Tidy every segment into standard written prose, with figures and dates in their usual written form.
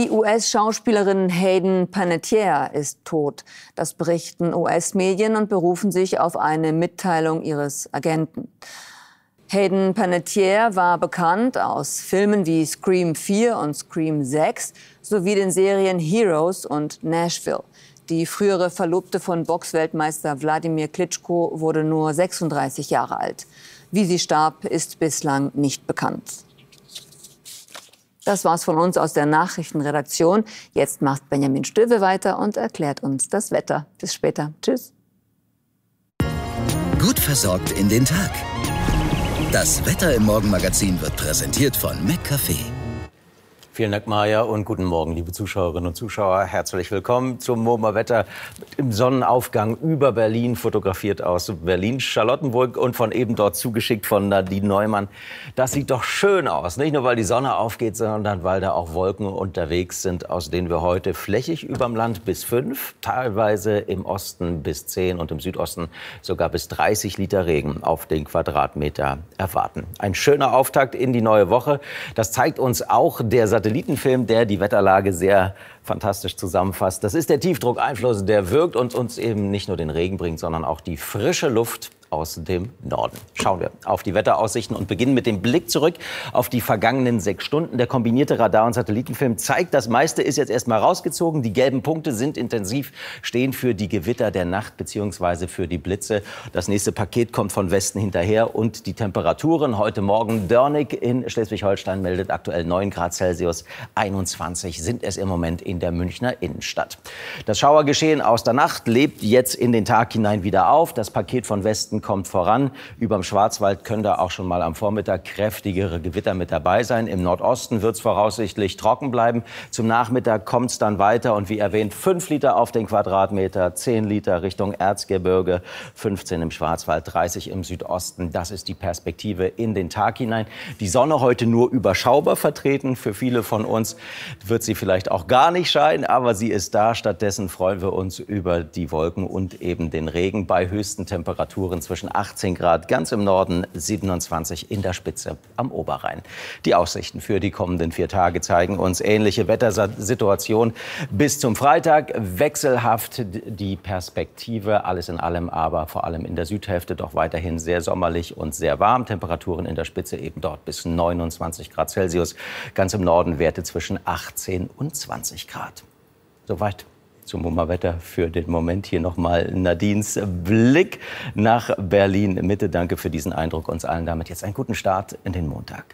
Die US-Schauspielerin Hayden Panettiere ist tot. Das berichten US-Medien und berufen sich auf eine Mitteilung ihres Agenten. Hayden Panettiere war bekannt aus Filmen wie Scream 4 und Scream 6 sowie den Serien Heroes und Nashville. Die frühere Verlobte von Boxweltmeister Wladimir Klitschko wurde nur 36 Jahre alt. Wie sie starb, ist bislang nicht bekannt. Das war's von uns aus der Nachrichtenredaktion. Jetzt macht Benjamin Stöwe weiter und erklärt uns das Wetter. Bis später. Tschüss. Gut versorgt in den Tag. Das Wetter im Morgenmagazin wird präsentiert von McCafé. Vielen Dank, Maja, und guten Morgen, liebe Zuschauerinnen und Zuschauer. Herzlich willkommen zum MoMA-Wetter im Sonnenaufgang über Berlin, fotografiert aus Berlin-Charlottenburg und von eben dort zugeschickt von Nadine Neumann. Das sieht doch schön aus, nicht nur weil die Sonne aufgeht, sondern weil da auch Wolken unterwegs sind, aus denen wir heute flächig überm Land bis 5, teilweise im Osten bis 10 und im Südosten sogar bis 30 Liter Regen auf den Quadratmeter erwarten. Ein schöner Auftakt in die neue Woche. Das zeigt uns auch der Satellitenfilm, der die Wetterlage sehr fantastisch zusammenfasst. Das ist der Tiefdruckeinfluss, der wirkt und uns eben nicht nur den Regen bringt, sondern auch die frische Luft aus dem Norden. Schauen wir auf die Wetteraussichten und beginnen mit dem Blick zurück auf die vergangenen 6 Stunden. Der kombinierte Radar- und Satellitenfilm zeigt, das meiste ist jetzt erstmal rausgezogen. Die gelben Punkte sind intensiv, stehen für die Gewitter der Nacht bzw. für die Blitze. Das nächste Paket kommt von Westen hinterher und die Temperaturen heute Morgen. Dörnig in Schleswig-Holstein meldet aktuell 9 Grad Celsius, 21 sind es im Moment in der Münchner Innenstadt. Das Schauergeschehen aus der Nacht lebt jetzt in den Tag hinein wieder auf. Das Paket von Westen kommt voran. Überm Schwarzwald können da auch schon mal am Vormittag kräftigere Gewitter mit dabei sein. Im Nordosten wird es voraussichtlich trocken bleiben. Zum Nachmittag kommt es dann weiter und wie erwähnt 5 Liter auf den Quadratmeter, 10 Liter Richtung Erzgebirge, 15 im Schwarzwald, 30 im Südosten. Das ist die Perspektive in den Tag hinein. Die Sonne heute nur überschaubar vertreten. Für viele von uns wird sie vielleicht auch gar nicht scheinen, aber sie ist da. Stattdessen freuen wir uns über die Wolken und eben den Regen bei höchsten Temperaturen zwischen 18 Grad ganz im Norden, 27 in der Spitze am Oberrhein. Die Aussichten für die kommenden 4 Tage zeigen uns ähnliche Wettersituation bis zum Freitag. Wechselhaft die Perspektive, alles in allem, aber vor allem in der Südhälfte doch weiterhin sehr sommerlich und sehr warm. Temperaturen in der Spitze eben dort bis 29 Grad Celsius. Ganz im Norden Werte zwischen 18 und 20 Grad. Soweit zum MoMA-Wetter für den Moment. Hier nochmal Nadines Blick nach Berlin-Mitte. Danke für diesen Eindruck uns allen. Damit jetzt einen guten Start in den Montag.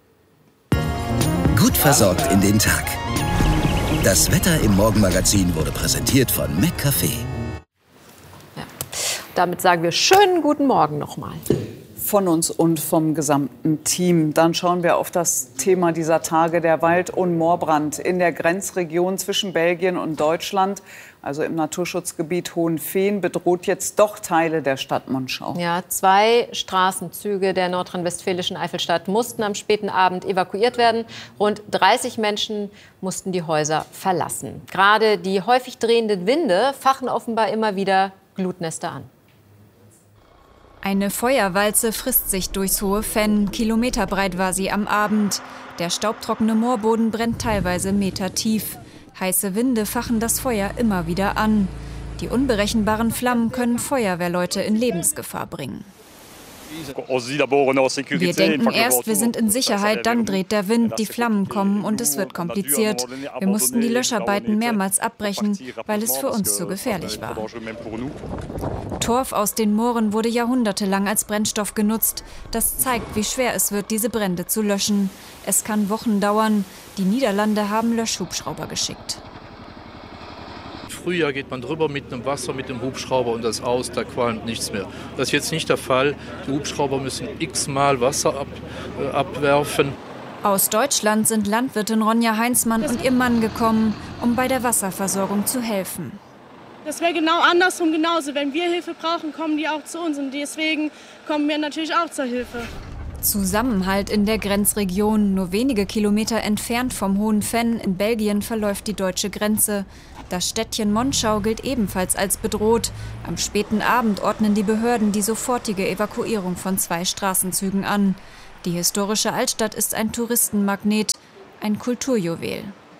Gut versorgt in den Tag. Das Wetter im Morgenmagazin wurde präsentiert von McCafé. Ja. Damit sagen wir schönen guten Morgen nochmal. Von uns und vom gesamten Team. Dann schauen wir auf das Thema dieser Tage, der Wald- und Moorbrand in der Grenzregion zwischen Belgien und Deutschland. Also im Naturschutzgebiet Hohenfehn bedroht jetzt doch Teile der Stadt Monschau. Ja, 2 Straßenzüge der nordrhein-westfälischen Eifelstadt mussten am späten Abend evakuiert werden. Rund 30 Menschen mussten die Häuser verlassen. Gerade die häufig drehenden Winde fachen offenbar immer wieder Glutnester an. Eine Feuerwalze frisst sich durchs hohe Fenn. Kilometerbreit war sie am Abend. Der staubtrockene Moorboden brennt teilweise metertief. Heiße Winde fachen das Feuer immer wieder an. Die unberechenbaren Flammen können Feuerwehrleute in Lebensgefahr bringen. Wir denken erst, wir sind in Sicherheit, dann dreht der Wind, die Flammen kommen und es wird kompliziert. Wir mussten die Löscharbeiten mehrmals abbrechen, weil es für uns zu gefährlich war. Torf aus den Mooren wurde jahrhundertelang als Brennstoff genutzt. Das zeigt, wie schwer es wird, diese Brände zu löschen. Es kann Wochen dauern. Die Niederlande haben Löschhubschrauber geschickt. Frühjahr geht man drüber mit einem Wasser, mit dem Hubschrauber und das aus, da qualmt nichts mehr. Das ist jetzt nicht der Fall. Die Hubschrauber müssen x-mal Wasser abwerfen. Aus Deutschland sind Landwirtin Ronja Heinzmann und ihr Mann gekommen, um bei der Wasserversorgung zu helfen. Das wäre genau andersrum genauso. Wenn wir Hilfe brauchen, kommen die auch zu uns und deswegen kommen wir natürlich auch zur Hilfe. Zusammenhalt in der Grenzregion. Nur wenige Kilometer entfernt vom Hohen Fenn in Belgien verläuft die deutsche Grenze. Das Städtchen Monschau gilt ebenfalls als bedroht. Am späten Abend ordnen die Behörden die sofortige Evakuierung von 2 Straßenzügen an. Die historische Altstadt ist ein Touristenmagnet, ein Kulturjuwel.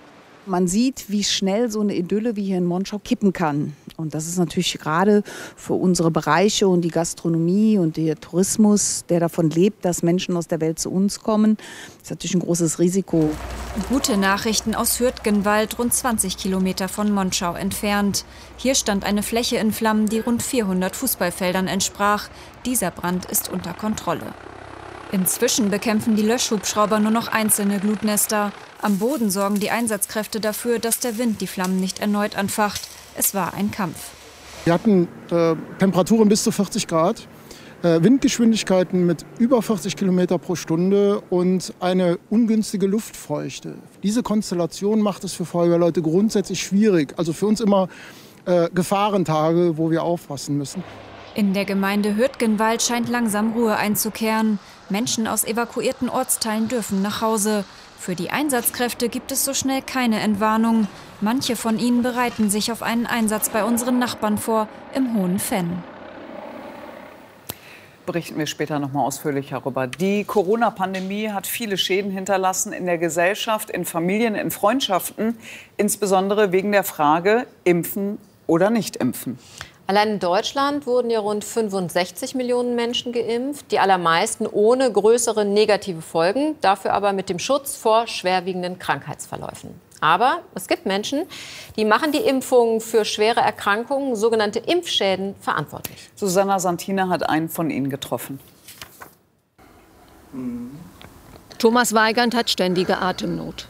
Man sieht, wie schnell so eine Idylle wie hier in Monschau kippen kann. Und das ist natürlich gerade für unsere Bereiche und die Gastronomie und der Tourismus, der davon lebt, dass Menschen aus der Welt zu uns kommen, ist natürlich ein großes Risiko. Gute Nachrichten aus Hürtgenwald, rund 20 Kilometer von Monschau entfernt. Hier stand eine Fläche in Flammen, die rund 400 Fußballfeldern entsprach. Dieser Brand ist unter Kontrolle. Inzwischen bekämpfen die Löschhubschrauber nur noch einzelne Glutnester. Am Boden sorgen die Einsatzkräfte dafür, dass der Wind die Flammen nicht erneut anfacht. Es war ein Kampf. Wir hatten Temperaturen bis zu 40 Grad, Windgeschwindigkeiten mit über 40 Kilometer pro Stunde und eine ungünstige Luftfeuchte. Diese Konstellation macht es für Feuerwehrleute grundsätzlich schwierig. Also für uns immer Gefahrentage, wo wir aufpassen müssen. In der Gemeinde Hürtgenwald scheint langsam Ruhe einzukehren. Menschen aus evakuierten Ortsteilen dürfen nach Hause. Für die Einsatzkräfte gibt es so schnell keine Entwarnung. Manche von ihnen bereiten sich auf einen Einsatz bei unseren Nachbarn vor, im Hohen Venn. Berichten wir später noch mal ausführlich darüber. Die Corona-Pandemie hat viele Schäden hinterlassen in der Gesellschaft, in Familien, in Freundschaften, insbesondere wegen der Frage, impfen oder nicht impfen. Allein in Deutschland wurden ja rund 65 Millionen Menschen geimpft, die allermeisten ohne größere negative Folgen, dafür aber mit dem Schutz vor schwerwiegenden Krankheitsverläufen. Aber es gibt Menschen, die machen die Impfungen für schwere Erkrankungen, sogenannte Impfschäden, verantwortlich. Susanna Santina hat einen von ihnen getroffen. Thomas Weigand hat ständige Atemnot.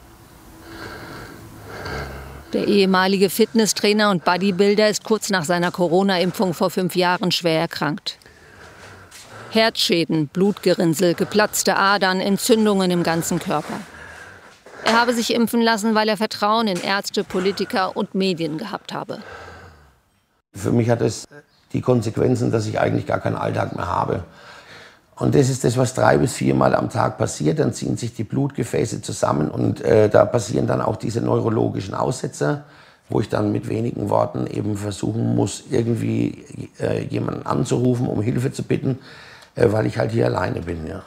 Der ehemalige Fitnesstrainer und Bodybuilder ist kurz nach seiner Corona-Impfung vor 5 Jahren schwer erkrankt. Herzschäden, Blutgerinnsel, geplatzte Adern, Entzündungen im ganzen Körper. Er habe sich impfen lassen, weil er Vertrauen in Ärzte, Politiker und Medien gehabt habe. Für mich hat es die Konsequenzen, dass ich eigentlich gar keinen Alltag mehr habe. Und das ist das, was 3 bis 4 Mal am Tag passiert. Dann ziehen sich die Blutgefäße zusammen und da passieren dann auch diese neurologischen Aussetzer, wo ich dann mit wenigen Worten eben versuchen muss, irgendwie jemanden anzurufen, um Hilfe zu bitten, weil ich halt hier alleine bin. Ja.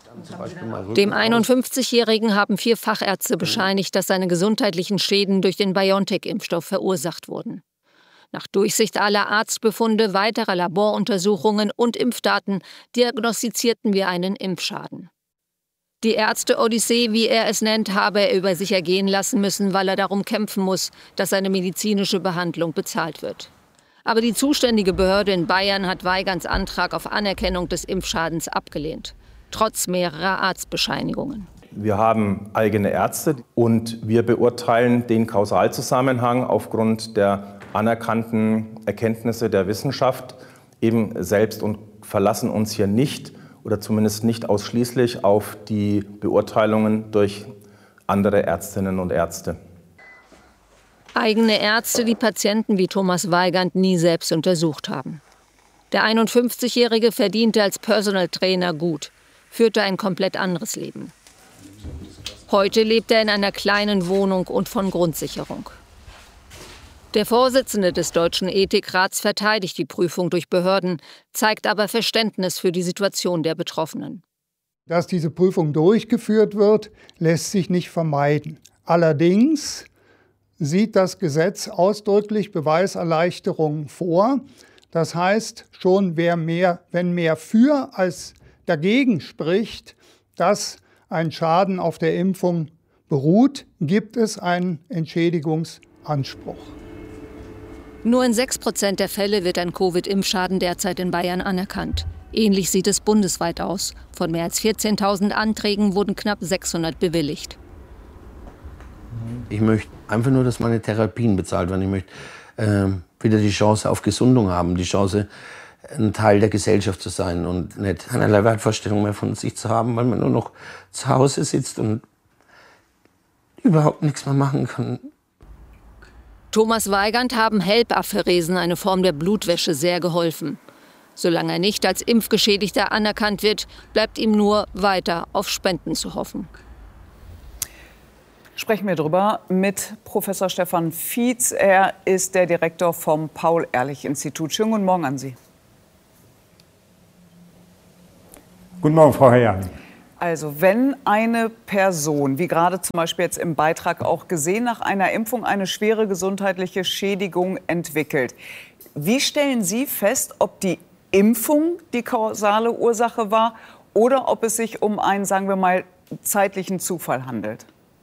Dem 51-Jährigen haben 4 Fachärzte bescheinigt, dass seine gesundheitlichen Schäden durch den BioNTech-Impfstoff verursacht wurden. Nach Durchsicht aller Arztbefunde, weiterer Laboruntersuchungen und Impfdaten diagnostizierten wir einen Impfschaden. Die Ärzte-Odyssee, wie er es nennt, habe er über sich ergehen lassen müssen, weil er darum kämpfen muss, dass seine medizinische Behandlung bezahlt wird. Aber die zuständige Behörde in Bayern hat Weigands Antrag auf Anerkennung des Impfschadens abgelehnt, trotz mehrerer Arztbescheinigungen. Wir haben eigene Ärzte und wir beurteilen den Kausalzusammenhang aufgrund der anerkannten Erkenntnisse der Wissenschaft eben selbst und verlassen uns hier nicht oder zumindest nicht ausschließlich auf die Beurteilungen durch andere Ärztinnen und Ärzte. Eigene Ärzte, die Patienten wie Thomas Weigand nie selbst untersucht haben. Der 51-Jährige verdiente als Personal Trainer gut, führte ein komplett anderes Leben. Heute lebt er in einer kleinen Wohnung und von Grundsicherung. Der Vorsitzende des Deutschen Ethikrats verteidigt die Prüfung durch Behörden, zeigt aber Verständnis für die Situation der Betroffenen. Dass diese Prüfung durchgeführt wird, lässt sich nicht vermeiden. Allerdings sieht das Gesetz ausdrücklich Beweiserleichterungen vor. Das heißt, schon wenn mehr für als dagegen spricht, dass ein Schaden auf der Impfung beruht, gibt es einen Entschädigungsanspruch. Nur in 6% der Fälle wird ein Covid-Impfschaden derzeit in Bayern anerkannt. Ähnlich sieht es bundesweit aus. Von mehr als 14.000 Anträgen wurden knapp 600 bewilligt. Ich möchte einfach nur, dass meine Therapien bezahlt werden. Ich möchte wieder die Chance auf Gesundung haben, die Chance, ein Teil der Gesellschaft zu sein und nicht keinerlei Wertvorstellung mehr von sich zu haben, weil man nur noch zu Hause sitzt und überhaupt nichts mehr machen kann. Thomas Weigand haben HELP-Apheresen, eine Form der Blutwäsche, sehr geholfen. Solange er nicht als Impfgeschädigter anerkannt wird, bleibt ihm nur weiter auf Spenden zu hoffen. Sprechen wir darüber mit Professor Stefan Fietz. Er ist der Direktor vom Paul-Ehrlich-Institut. Schönen guten Morgen an Sie. Guten Morgen, Frau Herrmann. Also wenn eine Person, wie gerade zum Beispiel jetzt im Beitrag auch gesehen, nach einer Impfung eine schwere gesundheitliche Schädigung entwickelt, wie stellen Sie fest, ob die Impfung die kausale Ursache war oder ob es sich um einen, sagen wir mal, zeitlichen Zufall handelt?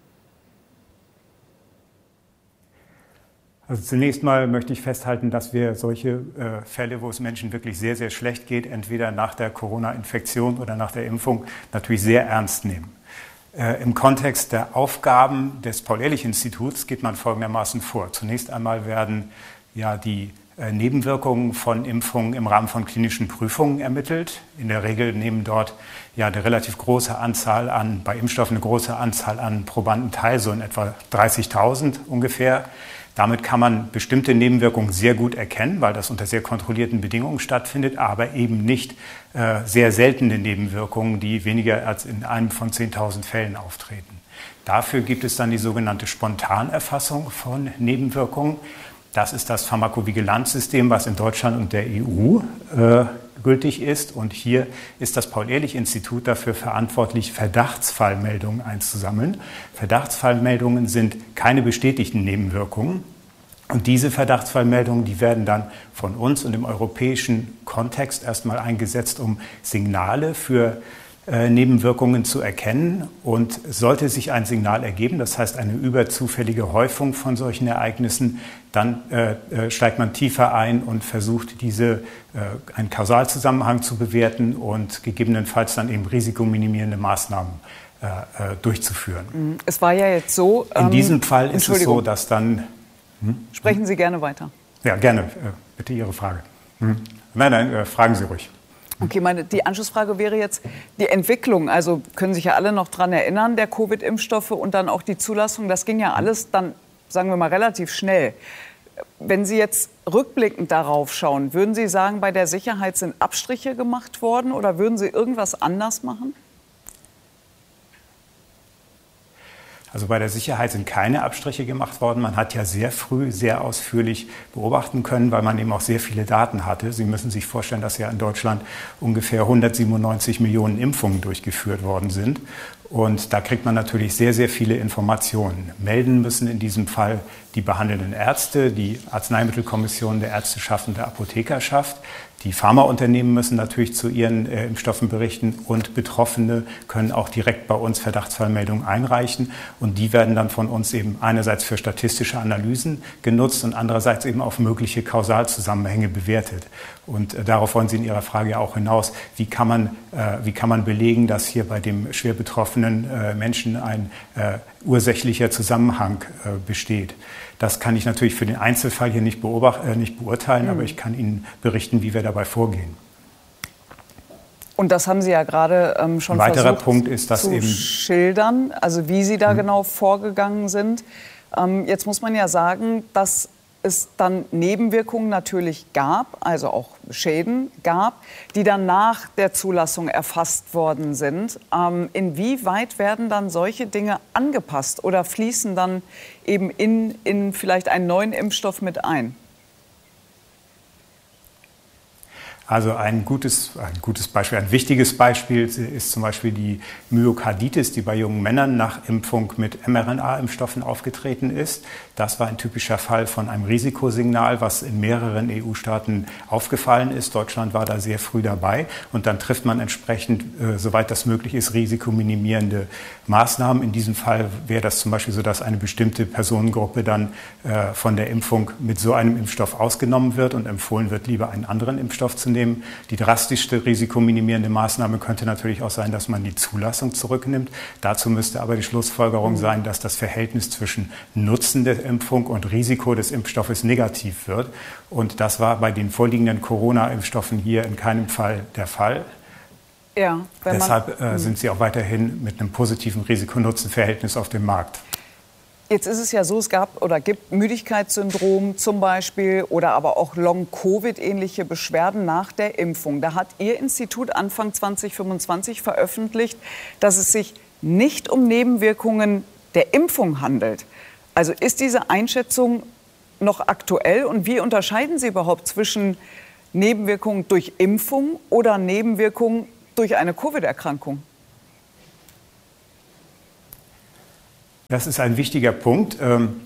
Also zunächst mal möchte ich festhalten, dass wir solche Fälle, wo es Menschen wirklich sehr, sehr schlecht geht, entweder nach der Corona-Infektion oder nach der Impfung, natürlich sehr ernst nehmen. Im Kontext der Aufgaben des Paul-Ehrlich-Instituts geht man folgendermaßen vor. Zunächst einmal werden ja die Nebenwirkungen von Impfungen im Rahmen von klinischen Prüfungen ermittelt. In der Regel nehmen dort ja eine relativ große Anzahl an, bei Impfstoffen eine große Anzahl an Probanden teil, so in etwa 30.000 ungefähr. Damit kann man bestimmte Nebenwirkungen sehr gut erkennen, weil das unter sehr kontrollierten Bedingungen stattfindet, aber eben nicht sehr seltene Nebenwirkungen, die weniger als in einem von 10.000 Fällen auftreten. Dafür gibt es dann die sogenannte Spontanerfassung von Nebenwirkungen. Das ist das Pharmakovigilanzsystem, was in Deutschland und der EU gültig ist. Und hier ist das Paul-Ehrlich-Institut dafür verantwortlich, Verdachtsfallmeldungen einzusammeln. Verdachtsfallmeldungen sind keine bestätigten Nebenwirkungen. Und diese Verdachtsfallmeldungen, die werden dann von uns und im europäischen Kontext erstmal eingesetzt, um Signale für Nebenwirkungen zu erkennen. Und sollte sich ein Signal ergeben, das heißt eine überzufällige Häufung von solchen Ereignissen, dann steigt man tiefer ein und versucht, einen Kausalzusammenhang zu bewerten und gegebenenfalls dann eben risikominimierende Maßnahmen durchzuführen. Es war ja jetzt so... In diesem Fall ist es so, dass dann... Sprechen Sie gerne weiter. Ja, gerne. Bitte Ihre Frage. Nein, fragen Sie ruhig. Okay, die Anschlussfrage wäre jetzt die Entwicklung. Also können sich ja alle noch daran erinnern, der Covid-Impfstoffe und dann auch die Zulassung. Das ging ja alles dann, sagen wir mal, relativ schnell. Wenn Sie jetzt rückblickend darauf schauen, würden Sie sagen, bei der Sicherheit sind Abstriche gemacht worden oder würden Sie irgendwas anders machen? Also bei der Sicherheit sind keine Abstriche gemacht worden. Man hat ja sehr früh, sehr ausführlich beobachten können, weil man eben auch sehr viele Daten hatte. Sie müssen sich vorstellen, dass ja in Deutschland ungefähr 197 Millionen Impfungen durchgeführt worden sind. Und da kriegt man natürlich sehr, sehr viele Informationen. Melden müssen in diesem Fall die behandelnden Ärzte, die Arzneimittelkommission der Ärzteschaft und der Apothekerschaft. Die Pharmaunternehmen müssen natürlich zu ihren Impfstoffen berichten und Betroffene können auch direkt bei uns Verdachtsfallmeldungen einreichen. Und die werden dann von uns eben einerseits für statistische Analysen genutzt und andererseits eben auf mögliche Kausalzusammenhänge bewertet. Und darauf wollen Sie in Ihrer Frage ja auch hinaus. Wie kann man belegen, dass hier bei dem schwer betroffenen Menschen ein ursächlicher Zusammenhang besteht? Das kann ich natürlich für den Einzelfall hier nicht beurteilen, aber ich kann Ihnen berichten, wie wir dabei vorgehen. Und das haben Sie ja gerade schon Ein weiterer versucht Punkt ist, dass zu schildern, also wie Sie da genau vorgegangen sind. Jetzt muss man ja sagen, dass es dann Nebenwirkungen natürlich gab, also auch Schäden gab, die dann nach der Zulassung erfasst worden sind. Inwieweit werden dann solche Dinge angepasst oder fließen dann eben in vielleicht einen neuen Impfstoff mit ein? Also ein gutes Beispiel, ein wichtiges Beispiel ist zum Beispiel die Myokarditis, die bei jungen Männern nach Impfung mit mRNA-Impfstoffen aufgetreten ist. Das war ein typischer Fall von einem Risikosignal, was in mehreren EU-Staaten aufgefallen ist. Deutschland war da sehr früh dabei. Und dann trifft man entsprechend, soweit das möglich ist, risikominimierende Maßnahmen. In diesem Fall wäre das zum Beispiel so, dass eine bestimmte Personengruppe dann von der Impfung mit so einem Impfstoff ausgenommen wird und empfohlen wird, lieber einen anderen Impfstoff zu nehmen. Die drastischste risikominimierende Maßnahme könnte natürlich auch sein, dass man die Zulassung zurücknimmt. Dazu müsste aber die Schlussfolgerung sein, dass das Verhältnis zwischen Nutzen der Impfung und Risiko des Impfstoffes negativ wird. Und das war bei den vorliegenden Corona-Impfstoffen hier in keinem Fall der Fall. Ja, Deshalb sind sie auch weiterhin mit einem positiven Risiko-Nutzen-Verhältnis auf dem Markt. Jetzt ist es ja so, es gab oder gibt Müdigkeitssyndrom zum Beispiel oder aber auch Long-Covid-ähnliche Beschwerden nach der Impfung. Da hat Ihr Institut Anfang 2025 veröffentlicht, dass es sich nicht um Nebenwirkungen der Impfung handelt. Also ist diese Einschätzung noch aktuell und wie unterscheiden Sie überhaupt zwischen Nebenwirkungen durch Impfung oder Nebenwirkungen durch eine Covid-Erkrankung? Das ist ein wichtiger Punkt.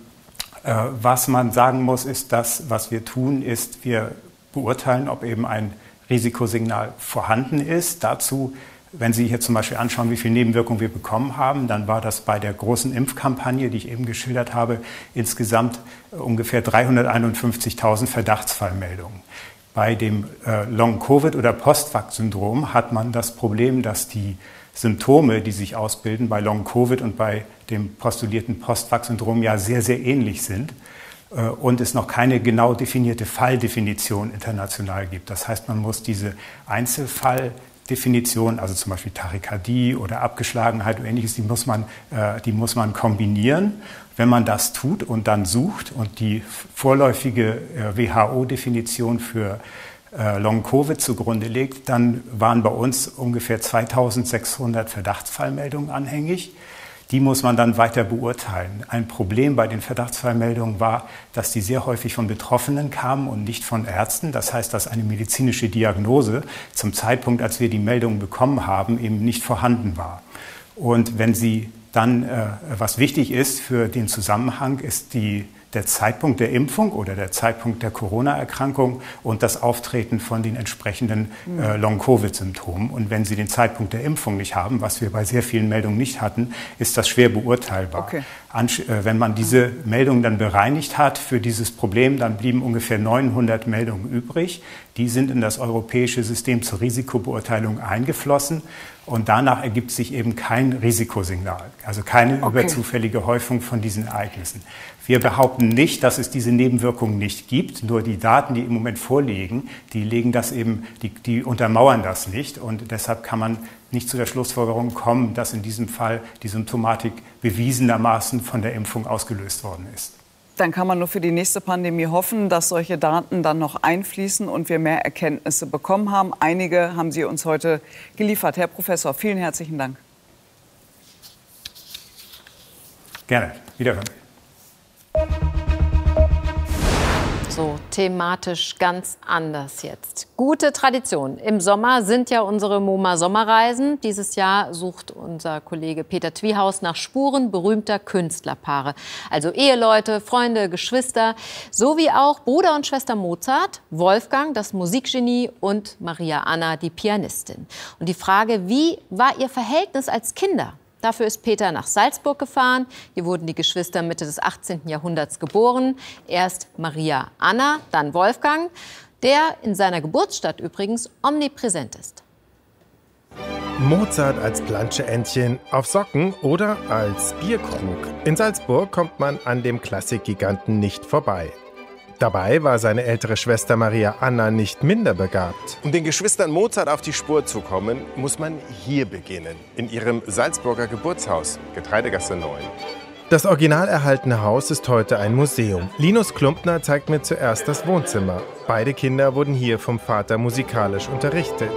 Was man sagen muss, ist, das, was wir tun, ist, wir beurteilen, ob eben ein Risikosignal vorhanden ist. Dazu, wenn Sie hier zum Beispiel anschauen, wie viele Nebenwirkungen wir bekommen haben, dann war das bei der großen Impfkampagne, die ich eben geschildert habe, insgesamt ungefähr 351.000 Verdachtsfallmeldungen. Bei dem Long-Covid- oder Post-Vac-Syndrom hat man das Problem, dass die Symptome, die sich ausbilden bei Long-Covid und bei dem postulierten Post-Vac-Syndrom ja sehr, sehr ähnlich sind und es noch keine genau definierte Falldefinition international gibt. Das heißt, man muss diese Einzelfalldefinition, also zum Beispiel Tachykardie oder Abgeschlagenheit oder Ähnliches, die muss man kombinieren. Wenn man das tut und dann sucht und die vorläufige WHO-Definition für Long-Covid zugrunde legt, dann waren bei uns ungefähr 2.600 Verdachtsfallmeldungen anhängig. Die muss man dann weiter beurteilen. Ein Problem bei den Verdachtsfallmeldungen war, dass die sehr häufig von Betroffenen kamen und nicht von Ärzten. Das heißt, dass eine medizinische Diagnose zum Zeitpunkt, als wir die Meldungen bekommen haben, eben nicht vorhanden war. Und wenn Sie dann, was wichtig ist für den Zusammenhang, ist der Zeitpunkt der Impfung oder der Zeitpunkt der Corona-Erkrankung und das Auftreten von den entsprechenden Long-Covid-Symptomen. Und wenn Sie den Zeitpunkt der Impfung nicht haben, was wir bei sehr vielen Meldungen nicht hatten, ist das schwer beurteilbar. Okay. Wenn man diese Meldungen dann bereinigt hat für dieses Problem, dann blieben ungefähr 900 Meldungen übrig. Die sind in das europäische System zur Risikobeurteilung eingeflossen. Und danach ergibt sich eben kein Risikosignal, also keine überzufällige Häufung von diesen Ereignissen. Wir behaupten nicht, dass es diese Nebenwirkungen nicht gibt, nur die Daten, die im Moment vorliegen, die untermauern das nicht. Und deshalb kann man nicht zu der Schlussfolgerung kommen, dass in diesem Fall die Symptomatik bewiesenermaßen von der Impfung ausgelöst worden ist. Dann kann man nur für die nächste Pandemie hoffen, dass solche Daten dann noch einfließen und wir mehr Erkenntnisse bekommen haben. Einige haben Sie uns heute geliefert. Herr Professor, vielen herzlichen Dank. Gerne. Wiederhören. So thematisch ganz anders jetzt. Gute Tradition. Im Sommer sind ja unsere MoMA-Sommerreisen. Dieses Jahr sucht unser Kollege Peter Twiehaus nach Spuren berühmter Künstlerpaare. Also Eheleute, Freunde, Geschwister, sowie auch Bruder und Schwester Mozart, Wolfgang, das Musikgenie, und Maria Anna, die Pianistin. Und die Frage, wie war ihr Verhältnis als Kinder? Dafür ist Peter nach Salzburg gefahren. Hier wurden die Geschwister Mitte des 18. Jahrhunderts geboren. Erst Maria Anna, dann Wolfgang, der in seiner Geburtsstadt übrigens omnipräsent ist. Mozart als Planscheentchen auf Socken oder als Bierkrug. In Salzburg kommt man an dem Klassikgiganten nicht vorbei. Dabei war seine ältere Schwester Maria Anna nicht minder begabt. Um den Geschwistern Mozart auf die Spur zu kommen, muss man hier beginnen, in ihrem Salzburger Geburtshaus, Getreidegasse 9. Das original erhaltene Haus ist heute ein Museum. Linus Klumpner zeigt mir zuerst das Wohnzimmer. Beide Kinder wurden hier vom Vater musikalisch unterrichtet.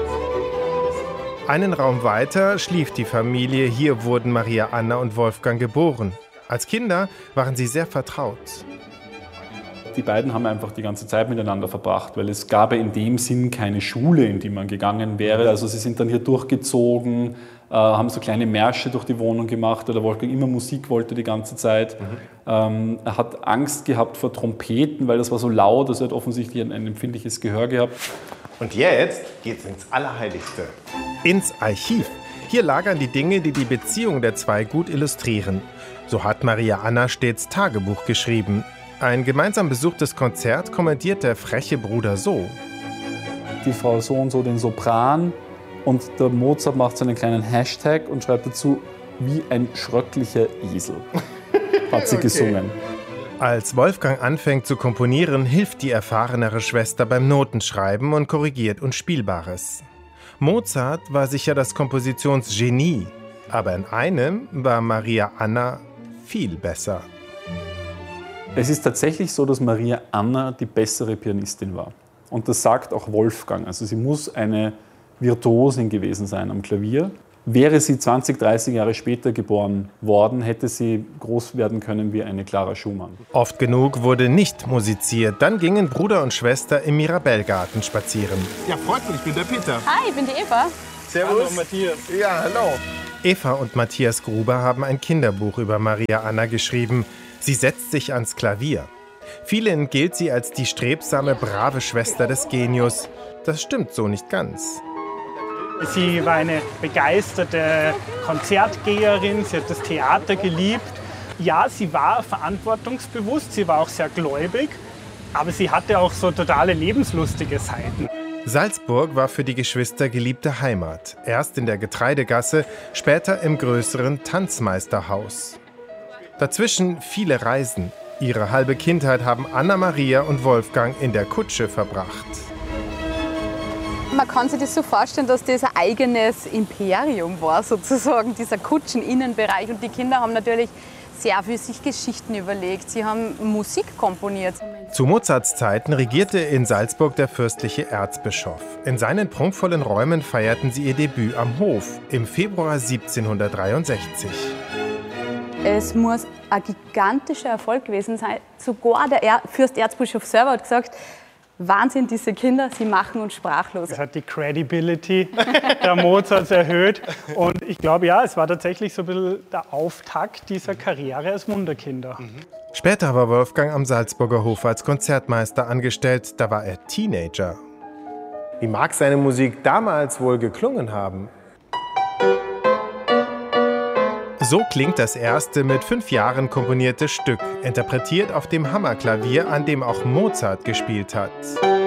Einen Raum weiter schlief die Familie. Hier wurden Maria Anna und Wolfgang geboren. Als Kinder waren sie sehr vertraut. Die beiden haben einfach die ganze Zeit miteinander verbracht, weil es gab in dem Sinn keine Schule, in die man gegangen wäre. Also sie sind dann hier durchgezogen, haben so kleine Märsche durch die Wohnung gemacht, weil der Wolfgang immer Musik wollte die ganze Zeit. Er hat Angst gehabt vor Trompeten, weil das war so laut, also er hat offensichtlich ein empfindliches Gehör gehabt. Und jetzt geht's ins Allerheiligste. Ins Archiv. Hier lagern die Dinge, die die Beziehung der zwei gut illustrieren. So hat Maria Anna stets Tagebuch geschrieben. Ein gemeinsam besuchtes Konzert kommentiert der freche Bruder so. Die Frau so und so den Sopran und der Mozart macht so einen kleinen Hashtag und schreibt dazu, wie ein schröcklicher Esel, hat sie gesungen. Als Wolfgang anfängt zu komponieren, hilft die erfahrenere Schwester beim Notenschreiben und korrigiert Unspielbares. Mozart war sicher das Kompositionsgenie, aber in einem war Maria Anna viel besser. Es ist tatsächlich so, dass Maria Anna die bessere Pianistin war. Und das sagt auch Wolfgang. Also sie muss eine Virtuosin gewesen sein am Klavier. Wäre sie 20, 30 Jahre später geboren worden, hätte sie groß werden können wie eine Clara Schumann. Oft genug wurde nicht musiziert. Dann gingen Bruder und Schwester im Mirabellgarten spazieren. Ja, freut mich, ich bin der Peter. Hi, ich bin die Eva. Servus. Hallo, Matthias. Ja, hallo. Eva und Matthias Gruber haben ein Kinderbuch über Maria Anna geschrieben. Sie setzt sich ans Klavier. Vielen gilt sie als die strebsame, brave Schwester des Genius. Das stimmt so nicht ganz. Sie war eine begeisterte Konzertgeherin, sie hat das Theater geliebt. Ja, sie war verantwortungsbewusst, sie war auch sehr gläubig, aber sie hatte auch so totale lebenslustige Seiten. Salzburg war für die Geschwister geliebte Heimat. Erst in der Getreidegasse, später im größeren Tanzmeisterhaus. Dazwischen viele Reisen. Ihre halbe Kindheit haben Anna-Maria und Wolfgang in der Kutsche verbracht. Man kann sich das so vorstellen, dass das ein eigenes Imperium war, sozusagen, dieser Kutscheninnenbereich. Und die Kinder haben natürlich sehr für sich Geschichten überlegt. Sie haben Musik komponiert. Zu Mozarts Zeiten regierte in Salzburg der fürstliche Erzbischof. In seinen prunkvollen Räumen feierten sie ihr Debüt am Hof im Februar 1763. Es muss ein gigantischer Erfolg gewesen sein. Sogar der Fürsterzbischof selber hat gesagt, Wahnsinn, diese Kinder, sie machen uns sprachlos. Das hat die Credibility der Mozarts erhöht. Und ich glaube, ja, es war tatsächlich so ein bisschen der Auftakt dieser Karriere als Wunderkinder. Später war Wolfgang am Salzburger Hof als Konzertmeister angestellt. Da war er Teenager. Wie mag seine Musik damals wohl geklungen haben? So klingt das erste mit 5 Jahren komponierte Stück, interpretiert auf dem Hammerklavier, an dem auch Mozart gespielt hat.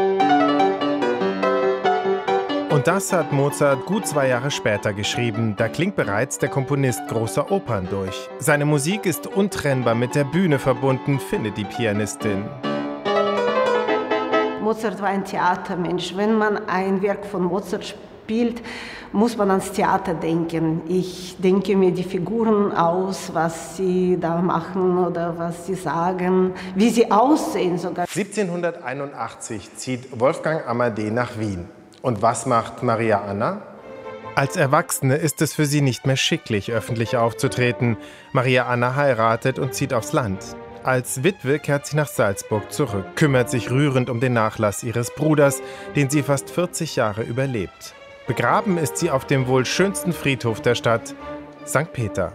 Und das hat Mozart gut 2 Jahre später geschrieben. Da klingt bereits der Komponist großer Opern durch. Seine Musik ist untrennbar mit der Bühne verbunden, findet die Pianistin. Mozart war ein Theatermensch. Wenn man ein Werk von Mozart spielt, muss man ans Theater denken. Ich denke mir die Figuren aus, was sie da machen oder was sie sagen, wie sie aussehen sogar. 1781 zieht Wolfgang Amadé nach Wien. Und was macht Maria Anna? Als Erwachsene ist es für sie nicht mehr schicklich, öffentlich aufzutreten. Maria Anna heiratet und zieht aufs Land. Als Witwe kehrt sie nach Salzburg zurück, kümmert sich rührend um den Nachlass ihres Bruders, den sie fast 40 Jahre überlebt. Begraben ist sie auf dem wohl schönsten Friedhof der Stadt, St. Peter.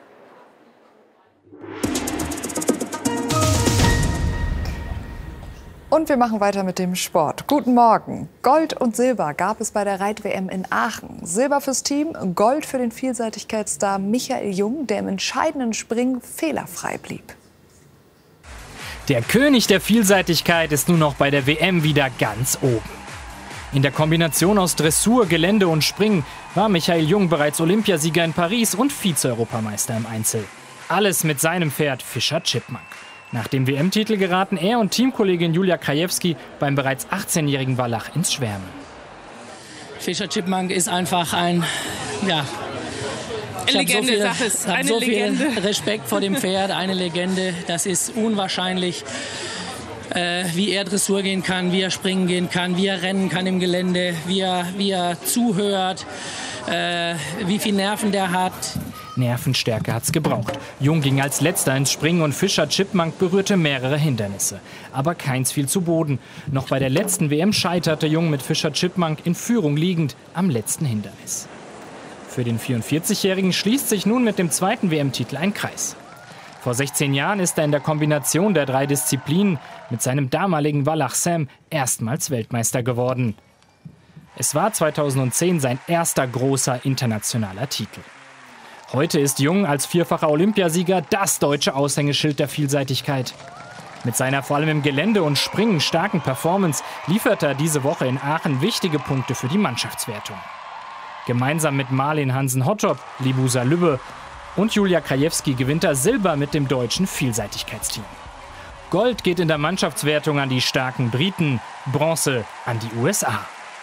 Und wir machen weiter mit dem Sport. Guten Morgen. Gold und Silber gab es bei der Reit-WM in Aachen. Silber fürs Team, Gold für den Vielseitigkeitsstar Michael Jung, der im entscheidenden Springen fehlerfrei blieb. Der König der Vielseitigkeit ist nun noch bei der WM wieder ganz oben. In der Kombination aus Dressur, Gelände und Springen war Michael Jung bereits Olympiasieger in Paris und Vize-Europameister im Einzel. Alles mit seinem Pferd Fischer Chipmunk. Nach dem WM-Titel geraten er und Teamkollegin Julia Krajewski beim bereits 18-jährigen Wallach ins Schwärmen. Fischer Chipmunk ist einfach ein, ja, ich habe so viel Respekt vor dem Pferd, eine Legende. Das ist unwahrscheinlich, wie er Dressur gehen kann, wie er springen gehen kann, wie er rennen kann im Gelände, wie er zuhört, wie viel Nerven der hat. Nervenstärke hat's gebraucht. Jung ging als Letzter ins Springen und Fischer Chipmunk berührte mehrere Hindernisse. Aber keins fiel zu Boden. Noch bei der letzten WM scheiterte Jung mit Fischer Chipmunk in Führung liegend am letzten Hindernis. Für den 44-Jährigen schließt sich nun mit dem zweiten WM-Titel ein Kreis. Vor 16 Jahren ist er in der Kombination der 3 Disziplinen mit seinem damaligen Wallach Sam erstmals Weltmeister geworden. Es war 2010 sein erster großer internationaler Titel. Heute ist Jung als vierfacher Olympiasieger das deutsche Aushängeschild der Vielseitigkeit. Mit seiner vor allem im Gelände und Springen starken Performance liefert er diese Woche in Aachen wichtige Punkte für die Mannschaftswertung. Gemeinsam mit Marlin Hansen-Hottop, Libusa Lübbe und Julia Krajewski gewinnt er Silber mit dem deutschen Vielseitigkeitsteam. Gold geht in der Mannschaftswertung an die starken Briten, Bronze an die USA.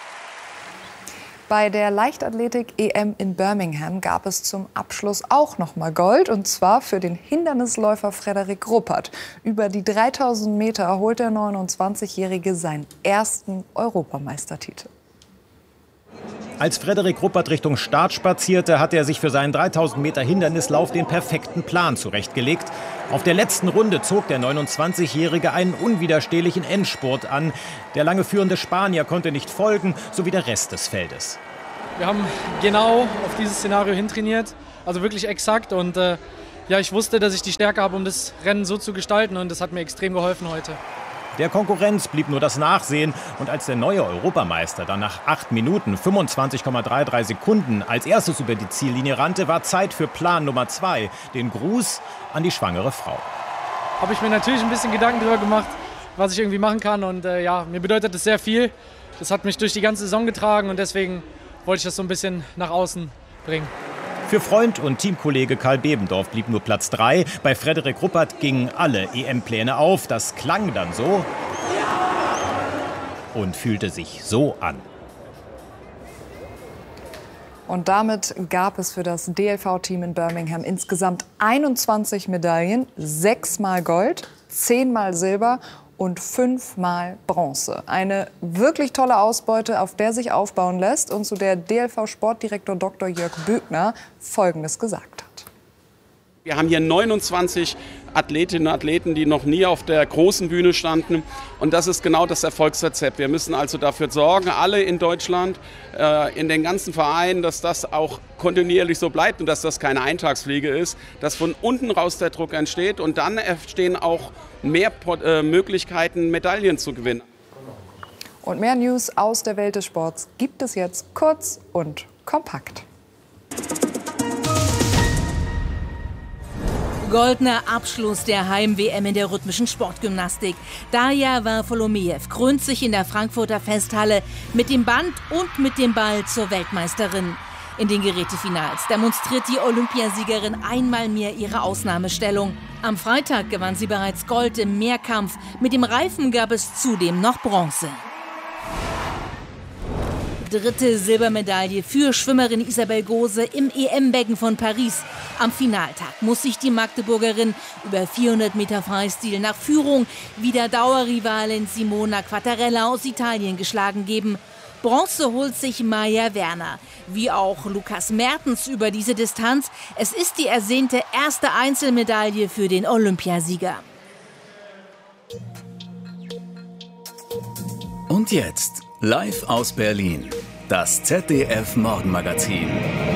Bei der Leichtathletik-EM in Birmingham gab es zum Abschluss auch nochmal Gold, und zwar für den Hindernisläufer Frederik Ruppert. Über die 3000 Meter holt der 29-Jährige seinen ersten Europameistertitel. Als Frederik Ruppert Richtung Start spazierte, hatte er sich für seinen 3000 Meter Hindernislauf den perfekten Plan zurechtgelegt. Auf der letzten Runde zog der 29-Jährige einen unwiderstehlichen Endspurt an. Der lange führende Spanier konnte nicht folgen, so wie der Rest des Feldes. Wir haben genau auf dieses Szenario hintrainiert. also wirklich exakt. Und ja, ich wusste, dass ich die Stärke habe, um das Rennen so zu gestalten und das hat mir extrem geholfen heute. Der Konkurrenz blieb nur das Nachsehen und als der neue Europameister dann nach 8 Minuten 25,33 Sekunden als erstes über die Ziellinie rannte, war Zeit für Plan Nummer 2, den Gruß an die schwangere Frau. Habe ich mir natürlich ein bisschen Gedanken darüber gemacht, was ich irgendwie machen kann und ja, mir bedeutet das sehr viel. Das hat mich durch die ganze Saison getragen und deswegen wollte ich das so ein bisschen nach außen bringen. Für Freund und Teamkollege Karl Bebendorf blieb nur Platz 3. Bei Frederik Ruppert gingen alle EM-Pläne auf. Das klang dann so und fühlte sich so an. Und damit gab es für das DLV-Team in Birmingham insgesamt 21 Medaillen, 6-mal Gold, 10-mal Silber und 5-mal Bronze. Eine wirklich tolle Ausbeute, auf der sich aufbauen lässt und zu der DLV-Sportdirektor Dr. Jörg Bögner Folgendes gesagt hat. Wir haben hier 29 Athletinnen und Athleten, die noch nie auf der großen Bühne standen. Und das ist genau das Erfolgsrezept. Wir müssen also dafür sorgen, alle in Deutschland, in den ganzen Vereinen, dass das auch kontinuierlich so bleibt und dass das keine Eintagsfliege ist, dass von unten raus der Druck entsteht und dann entstehen auch mehr Möglichkeiten, Medaillen zu gewinnen. Und mehr News aus der Welt des Sports gibt es jetzt kurz und kompakt. Goldener Abschluss der Heim-WM in der rhythmischen Sportgymnastik. Darja Varfolomejew krönt sich in der Frankfurter Festhalle mit dem Band und mit dem Ball zur Weltmeisterin. In den Gerätefinals demonstriert die Olympiasiegerin einmal mehr ihre Ausnahmestellung. Am Freitag gewann sie bereits Gold im Mehrkampf. Mit dem Reifen gab es zudem noch Bronze. Dritte Silbermedaille für Schwimmerin Isabel Gose im EM-Becken von Paris. Am Finaltag muss sich die Magdeburgerin über 400 Meter Freistil nach Führung wieder Dauerrivalin Simona Quattarella aus Italien geschlagen geben. Bronze holt sich Maja Werner, wie auch Lukas Mertens über diese Distanz. Es ist die ersehnte erste Einzelmedaille für den Olympiasieger. Und jetzt, live aus Berlin, das ZDF-Morgenmagazin.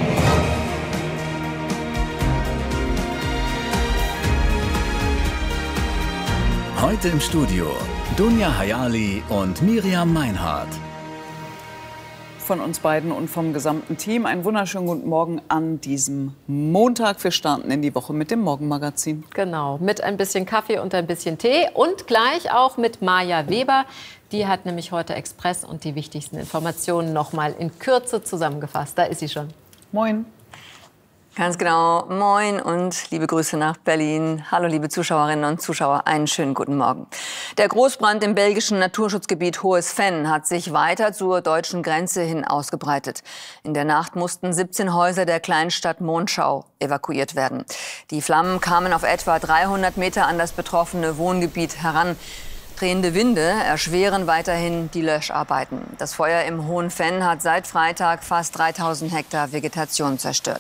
Heute im Studio Dunja Hayali und Miriam Meinhardt. Von uns beiden und vom gesamten Team einen wunderschönen guten Morgen an diesem Montag. Wir starten in die Woche mit dem Morgenmagazin. Genau, mit ein bisschen Kaffee und ein bisschen Tee und gleich auch mit Maja Weber. Die hat nämlich heute Express und die wichtigsten Informationen noch mal in Kürze zusammengefasst. Da ist sie schon. Moin. Ganz genau. Moin und liebe Grüße nach Berlin. Hallo liebe Zuschauerinnen und Zuschauer, einen schönen guten Morgen. Der Großbrand im belgischen Naturschutzgebiet Hohes Venn hat sich weiter zur deutschen Grenze hin ausgebreitet. In der Nacht mussten 17 Häuser der Kleinstadt Monschau evakuiert werden. Die Flammen kamen auf etwa 300 Meter an das betroffene Wohngebiet heran. Drehende Winde erschweren weiterhin die Löscharbeiten. Das Feuer im Hohen Venn hat seit Freitag fast 3000 Hektar Vegetation zerstört.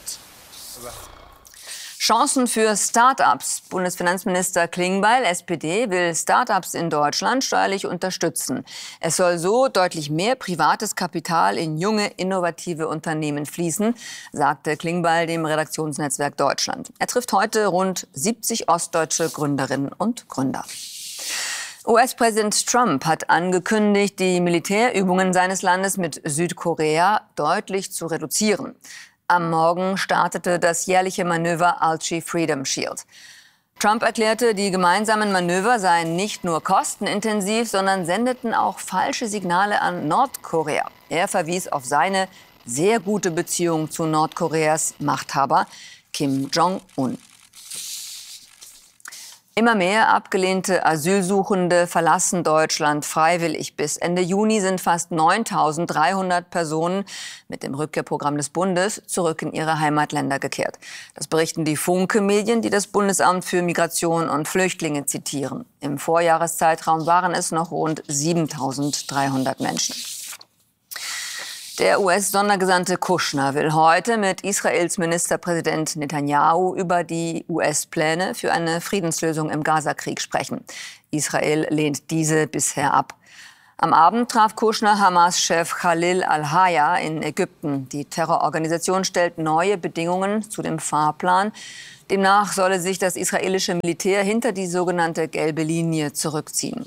Chancen für Start-ups. Bundesfinanzminister Klingbeil, SPD, will Start-ups in Deutschland steuerlich unterstützen. Es soll so deutlich mehr privates Kapital in junge, innovative Unternehmen fließen, sagte Klingbeil dem Redaktionsnetzwerk Deutschland. Er trifft heute rund 70 ostdeutsche Gründerinnen und Gründer. US-Präsident Trump hat angekündigt, die Militärübungen seines Landes mit Südkorea deutlich zu reduzieren. Am Morgen startete das jährliche Manöver Alchi Freedom Shield. Trump erklärte, die gemeinsamen Manöver seien nicht nur kostenintensiv, sondern sendeten auch falsche Signale an Nordkorea. Er verwies auf seine sehr gute Beziehung zu Nordkoreas Machthaber Kim Jong-un. Immer mehr abgelehnte Asylsuchende verlassen Deutschland freiwillig. Bis Ende Juni sind fast 9.300 Personen mit dem Rückkehrprogramm des Bundes zurück in ihre Heimatländer gekehrt. Das berichten die Funke-Medien, die das Bundesamt für Migration und Flüchtlinge zitieren. Im Vorjahreszeitraum waren es noch rund 7.300 Menschen. Der US-Sondergesandte Kushner will heute mit Israels Ministerpräsident Netanyahu über die US-Pläne für eine Friedenslösung im Gazakrieg sprechen. Israel lehnt diese bisher ab. Am Abend traf Kushner Hamas-Chef Khalil al-Hayya in Ägypten. Die Terrororganisation stellt neue Bedingungen zu dem Fahrplan. Demnach solle sich das israelische Militär hinter die sogenannte gelbe Linie zurückziehen.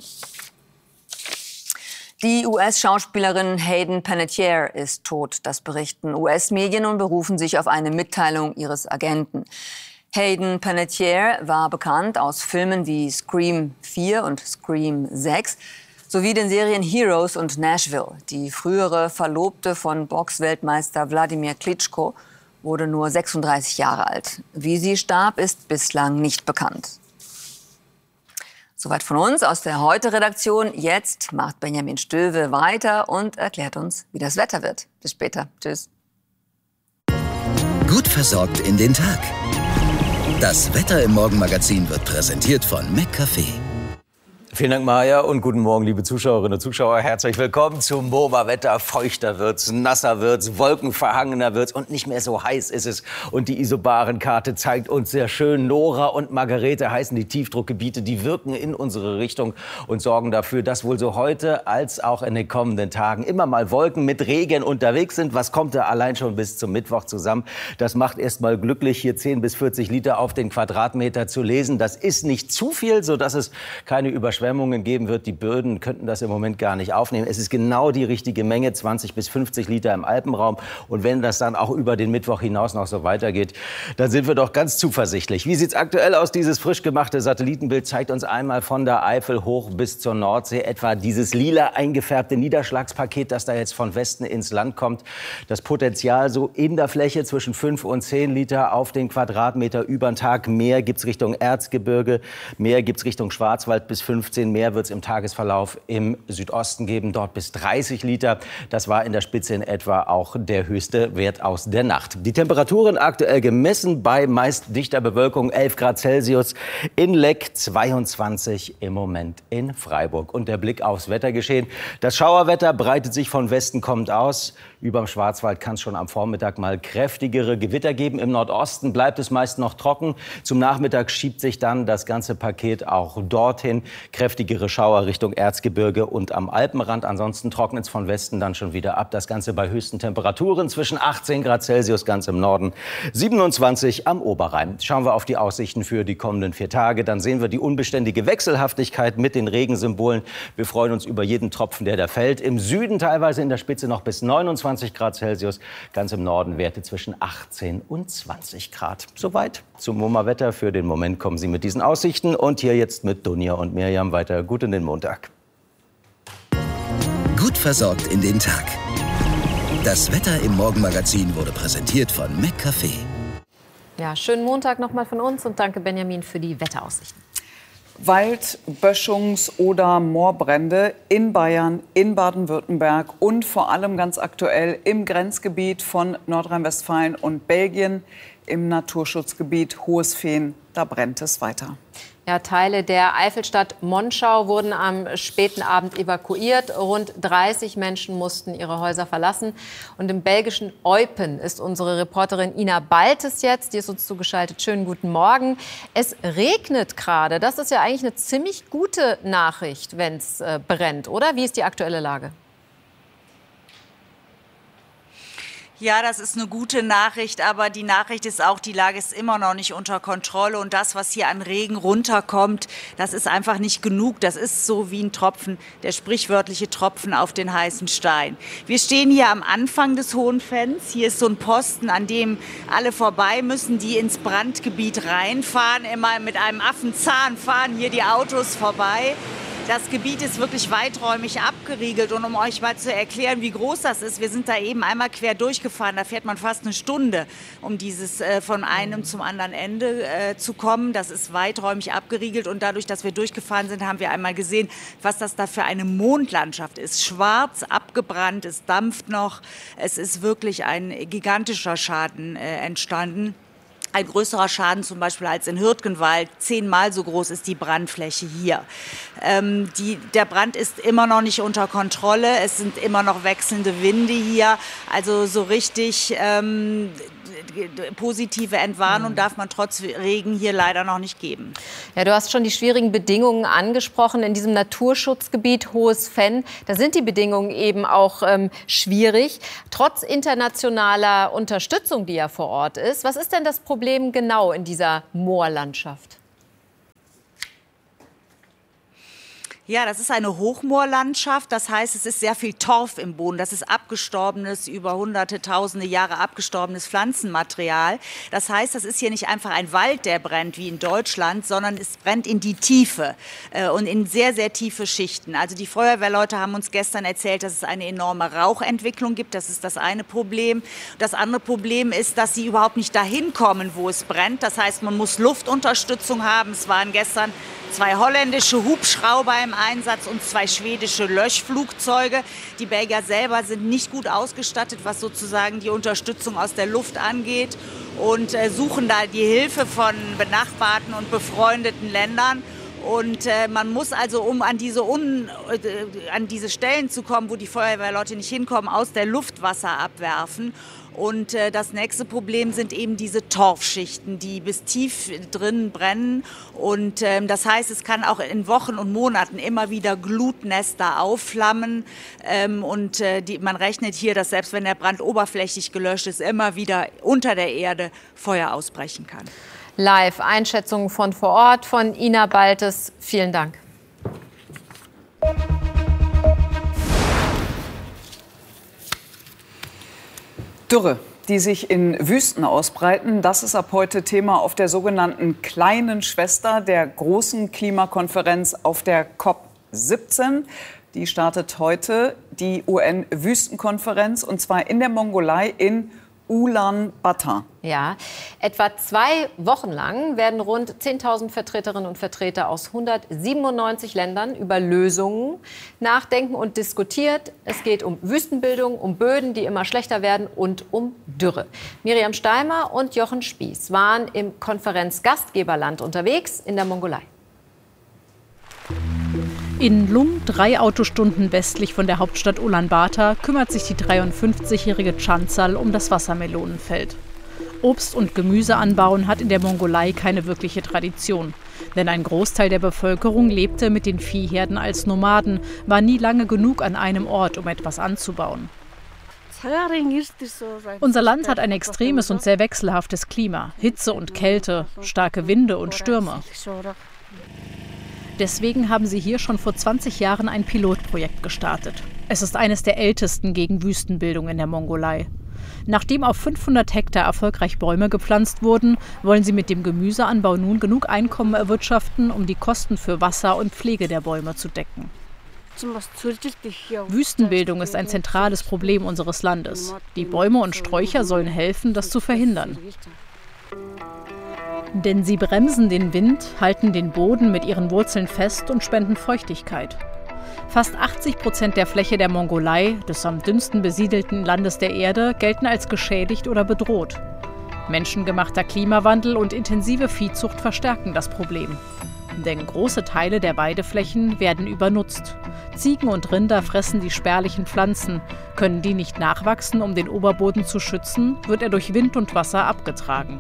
Die US-Schauspielerin Hayden Panettiere ist tot. Das berichten US-Medien und berufen sich auf eine Mitteilung ihres Agenten. Hayden Panettiere war bekannt aus Filmen wie Scream 4 und Scream 6 sowie den Serien Heroes und Nashville. Die frühere Verlobte von Boxweltmeister Wladimir Klitschko wurde nur 36 Jahre alt. Wie sie starb, ist bislang nicht bekannt. Soweit von uns aus der Heute-Redaktion. Jetzt macht Benjamin Stöwe weiter und erklärt uns, wie das Wetter wird. Bis später. Tschüss. Gut versorgt in den Tag. Das Wetter im Morgenmagazin wird präsentiert von McCafé. Vielen Dank, Maja, und guten Morgen, liebe Zuschauerinnen und Zuschauer. Herzlich willkommen zum MoMA-Wetter. Feuchter wird's, nasser wird's, wolkenverhangener wird's und nicht mehr so heiß ist es. Und die Isobarenkarte zeigt uns sehr schön, Nora und Margarete heißen die Tiefdruckgebiete, die wirken in unsere Richtung und sorgen dafür, dass wohl so heute als auch in den kommenden Tagen immer mal Wolken mit Regen unterwegs sind. Was kommt da allein schon bis zum Mittwoch zusammen? Das macht erst mal glücklich, hier 10 bis 40 Liter auf den Quadratmeter zu lesen. Das ist nicht zu viel, sodass es keine Überschwemmungen geben wird. Die Böden könnten das im Moment gar nicht aufnehmen. Es ist genau die richtige Menge, 20 bis 50 Liter im Alpenraum. Und wenn das dann auch über den Mittwoch hinaus noch so weitergeht, dann sind wir doch ganz zuversichtlich. Wie sieht es aktuell aus? Dieses frisch gemachte Satellitenbild zeigt uns einmal von der Eifel hoch bis zur Nordsee etwa dieses lila eingefärbte Niederschlagspaket, das da jetzt von Westen ins Land kommt. Das Potenzial so in der Fläche zwischen 5 und 10 Liter auf den Quadratmeter über den Tag. Mehr gibt es Richtung Erzgebirge, mehr gibt es Richtung Schwarzwald bis 15. Mehr wird es im Tagesverlauf im Südosten geben, dort bis 30 Liter. Das war in der Spitze in etwa auch der höchste Wert aus der Nacht. Die Temperaturen aktuell gemessen bei meist dichter Bewölkung 11 Grad Celsius in Leck, 22 im Moment in Freiburg. Und der Blick aufs Wettergeschehen. Das Schauerwetter breitet sich von Westen kommend aus. Überm Schwarzwald kann es schon am Vormittag mal kräftigere Gewitter geben. Im Nordosten bleibt es meist noch trocken. Zum Nachmittag schiebt sich dann das ganze Paket auch dorthin. Kräftigere Schauer Richtung Erzgebirge und am Alpenrand. Ansonsten trocknet es von Westen dann schon wieder ab. Das Ganze bei höchsten Temperaturen zwischen 18 Grad Celsius ganz im Norden, 27 am Oberrhein. Schauen wir auf die Aussichten für die kommenden 4 Tage. Dann sehen wir die unbeständige Wechselhaftigkeit mit den Regensymbolen. Wir freuen uns über jeden Tropfen, der da fällt. Im Süden teilweise in der Spitze noch bis 29 Grad Celsius. Ganz im Norden Werte zwischen 18 und 20 Grad. Soweit zum MoMA-Wetter. Für den Moment kommen Sie mit diesen Aussichten. Und hier jetzt mit Dunja und Mirjam weiter. Gut in den Montag. Gut versorgt in den Tag. Das Wetter im Morgenmagazin wurde präsentiert von McCafé. Ja, schönen Montag nochmal von uns und danke Benjamin für die Wetteraussichten. Wald-, Böschungs- oder Moorbrände in Bayern, in Baden-Württemberg und vor allem ganz aktuell im Grenzgebiet von Nordrhein-Westfalen und Belgien im Naturschutzgebiet Hohes-Fehn. Da brennt es weiter. Ja, Teile der Eifelstadt Monschau wurden am späten Abend evakuiert. Rund 30 Menschen mussten ihre Häuser verlassen. Und im belgischen Eupen ist unsere Reporterin Ina Baltes jetzt. Die ist uns zugeschaltet. Schönen guten Morgen. Es regnet gerade. Das ist ja eigentlich eine ziemlich gute Nachricht, wenn es brennt, oder? Wie ist die aktuelle Lage? Ja, das ist eine gute Nachricht, aber die Nachricht ist auch, die Lage ist immer noch nicht unter Kontrolle und das, was hier an Regen runterkommt, das ist einfach nicht genug. Das ist so wie ein Tropfen, der sprichwörtliche Tropfen auf den heißen Stein. Wir stehen hier am Anfang des Hohen Fenns. Hier ist so ein Posten, an dem alle vorbei müssen, die ins Brandgebiet reinfahren. Immer mit einem Affenzahn fahren hier die Autos vorbei. Das Gebiet ist wirklich weiträumig abgeriegelt. Und um euch mal zu erklären, wie groß das ist, wir sind da eben einmal quer durchgefahren. Da fährt man fast eine Stunde, um dieses von einem zum anderen Ende zu kommen. Das ist weiträumig abgeriegelt. Und dadurch, dass wir durchgefahren sind, haben wir einmal gesehen, was das da für eine Mondlandschaft ist. Schwarz, abgebrannt, es dampft noch. Es ist wirklich ein gigantischer Schaden entstanden. Ein größerer Schaden zum Beispiel als in Hürtgenwald. 10-mal so groß ist die Brandfläche hier. Der Brand ist immer noch nicht unter Kontrolle. Es sind immer noch wechselnde Winde hier. Also so richtig positive Entwarnung darf man trotz Regen hier leider noch nicht geben. Ja, du hast schon die schwierigen Bedingungen angesprochen in diesem Naturschutzgebiet Hohes Venn. Da sind die Bedingungen eben auch schwierig, trotz internationaler Unterstützung, die ja vor Ort ist. Was ist denn das Problem genau in dieser Moorlandschaft? Ja, das ist eine Hochmoorlandschaft. Das heißt, es ist sehr viel Torf im Boden. Das ist abgestorbenes, über hunderte, tausende Jahre abgestorbenes Pflanzenmaterial. Das heißt, das ist hier nicht einfach ein Wald, der brennt wie in Deutschland, sondern es brennt in die Tiefe und in sehr, sehr tiefe Schichten. Also die Feuerwehrleute haben uns gestern erzählt, dass es eine enorme Rauchentwicklung gibt. Das ist das eine Problem. Das andere Problem ist, dass sie überhaupt nicht dahin kommen, wo es brennt. Das heißt, man muss Luftunterstützung haben. Es waren gestern 2 holländische Hubschrauber im Einsatz und 2 schwedische Löschflugzeuge. Die Belgier selber sind nicht gut ausgestattet, was sozusagen die Unterstützung aus der Luft angeht und suchen da die Hilfe von benachbarten und befreundeten Ländern. Und man muss also, um an diese Stellen zu kommen, wo die Feuerwehrleute nicht hinkommen, aus der Luft Wasser abwerfen. Und das nächste Problem sind eben diese Torfschichten, die bis tief drin brennen. Und das heißt, es kann auch in Wochen und Monaten immer wieder Glutnester aufflammen. Man rechnet hier, dass selbst wenn der Brand oberflächlich gelöscht ist, immer wieder unter der Erde Feuer ausbrechen kann. Live Einschätzungen von vor Ort von Ina Baltes. Vielen Dank. Dürre, die sich in Wüsten ausbreiten, das ist ab heute Thema auf der sogenannten kleinen Schwester der großen Klimakonferenz auf der COP17. Die startet heute, die UN-Wüstenkonferenz, und zwar in der Mongolei in Ulaanbaatar. Ja, etwa 2 Wochen lang werden rund 10.000 Vertreterinnen und Vertreter aus 197 Ländern über Lösungen nachdenken und diskutiert. Es geht um Wüstenbildung, um Böden, die immer schlechter werden, und um Dürre. Miriam Steimer und Jochen Spieß waren im Konferenzgastgeberland unterwegs in der Mongolei. In Lung, 3 Autostunden westlich von der Hauptstadt Ulaanbaatar, kümmert sich die 53-jährige Chansal um das Wassermelonenfeld. Obst- und Gemüseanbauen hat in der Mongolei keine wirkliche Tradition. Denn ein Großteil der Bevölkerung lebte mit den Viehherden als Nomaden, war nie lange genug an einem Ort, um etwas anzubauen. Unser Land hat ein extremes und sehr wechselhaftes Klima, Hitze und Kälte, starke Winde und Stürme. Deswegen haben sie hier schon vor 20 Jahren ein Pilotprojekt gestartet. Es ist eines der ältesten gegen Wüstenbildung in der Mongolei. Nachdem auf 500 Hektar erfolgreich Bäume gepflanzt wurden, wollen sie mit dem Gemüseanbau nun genug Einkommen erwirtschaften, um die Kosten für Wasser und Pflege der Bäume zu decken. Wüstenbildung ist ein zentrales Problem unseres Landes. Die Bäume und Sträucher sollen helfen, das zu verhindern. Denn sie bremsen den Wind, halten den Boden mit ihren Wurzeln fest und spenden Feuchtigkeit. Fast 80% der Fläche der Mongolei, des am dünnsten besiedelten Landes der Erde, gelten als geschädigt oder bedroht. Menschengemachter Klimawandel und intensive Viehzucht verstärken das Problem. Denn große Teile der Weideflächen werden übernutzt. Ziegen und Rinder fressen die spärlichen Pflanzen. Können die nicht nachwachsen, um den Oberboden zu schützen, wird er durch Wind und Wasser abgetragen.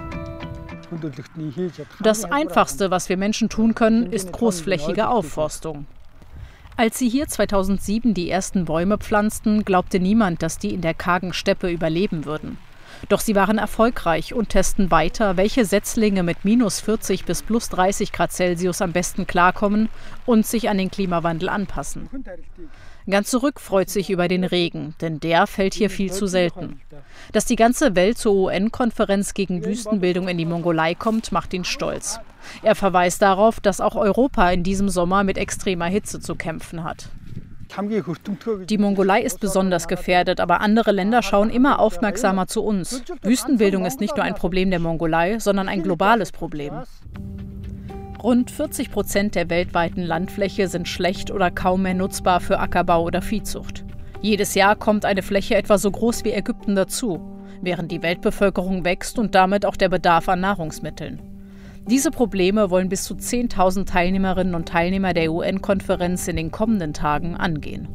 Das Einfachste, was wir Menschen tun können, ist großflächige Aufforstung. Als sie hier 2007 die ersten Bäume pflanzten, glaubte niemand, dass die in der kargen Steppe überleben würden. Doch sie waren erfolgreich und testen weiter, welche Setzlinge mit -40 bis +30 Grad Celsius am besten klarkommen und sich an den Klimawandel anpassen. Ganz zurück freut sich über den Regen, denn der fällt hier viel zu selten. Dass die ganze Welt zur UN-Konferenz gegen Wüstenbildung in die Mongolei kommt, macht ihn stolz. Er verweist darauf, dass auch Europa in diesem Sommer mit extremer Hitze zu kämpfen hat. Die Mongolei ist besonders gefährdet, aber andere Länder schauen immer aufmerksamer zu uns. Wüstenbildung ist nicht nur ein Problem der Mongolei, sondern ein globales Problem. Rund 40% der weltweiten Landfläche sind schlecht oder kaum mehr nutzbar für Ackerbau oder Viehzucht. Jedes Jahr kommt eine Fläche etwa so groß wie Ägypten dazu, während die Weltbevölkerung wächst und damit auch der Bedarf an Nahrungsmitteln. Diese Probleme wollen bis zu 10.000 Teilnehmerinnen und Teilnehmer der UN-Konferenz in den kommenden Tagen angehen.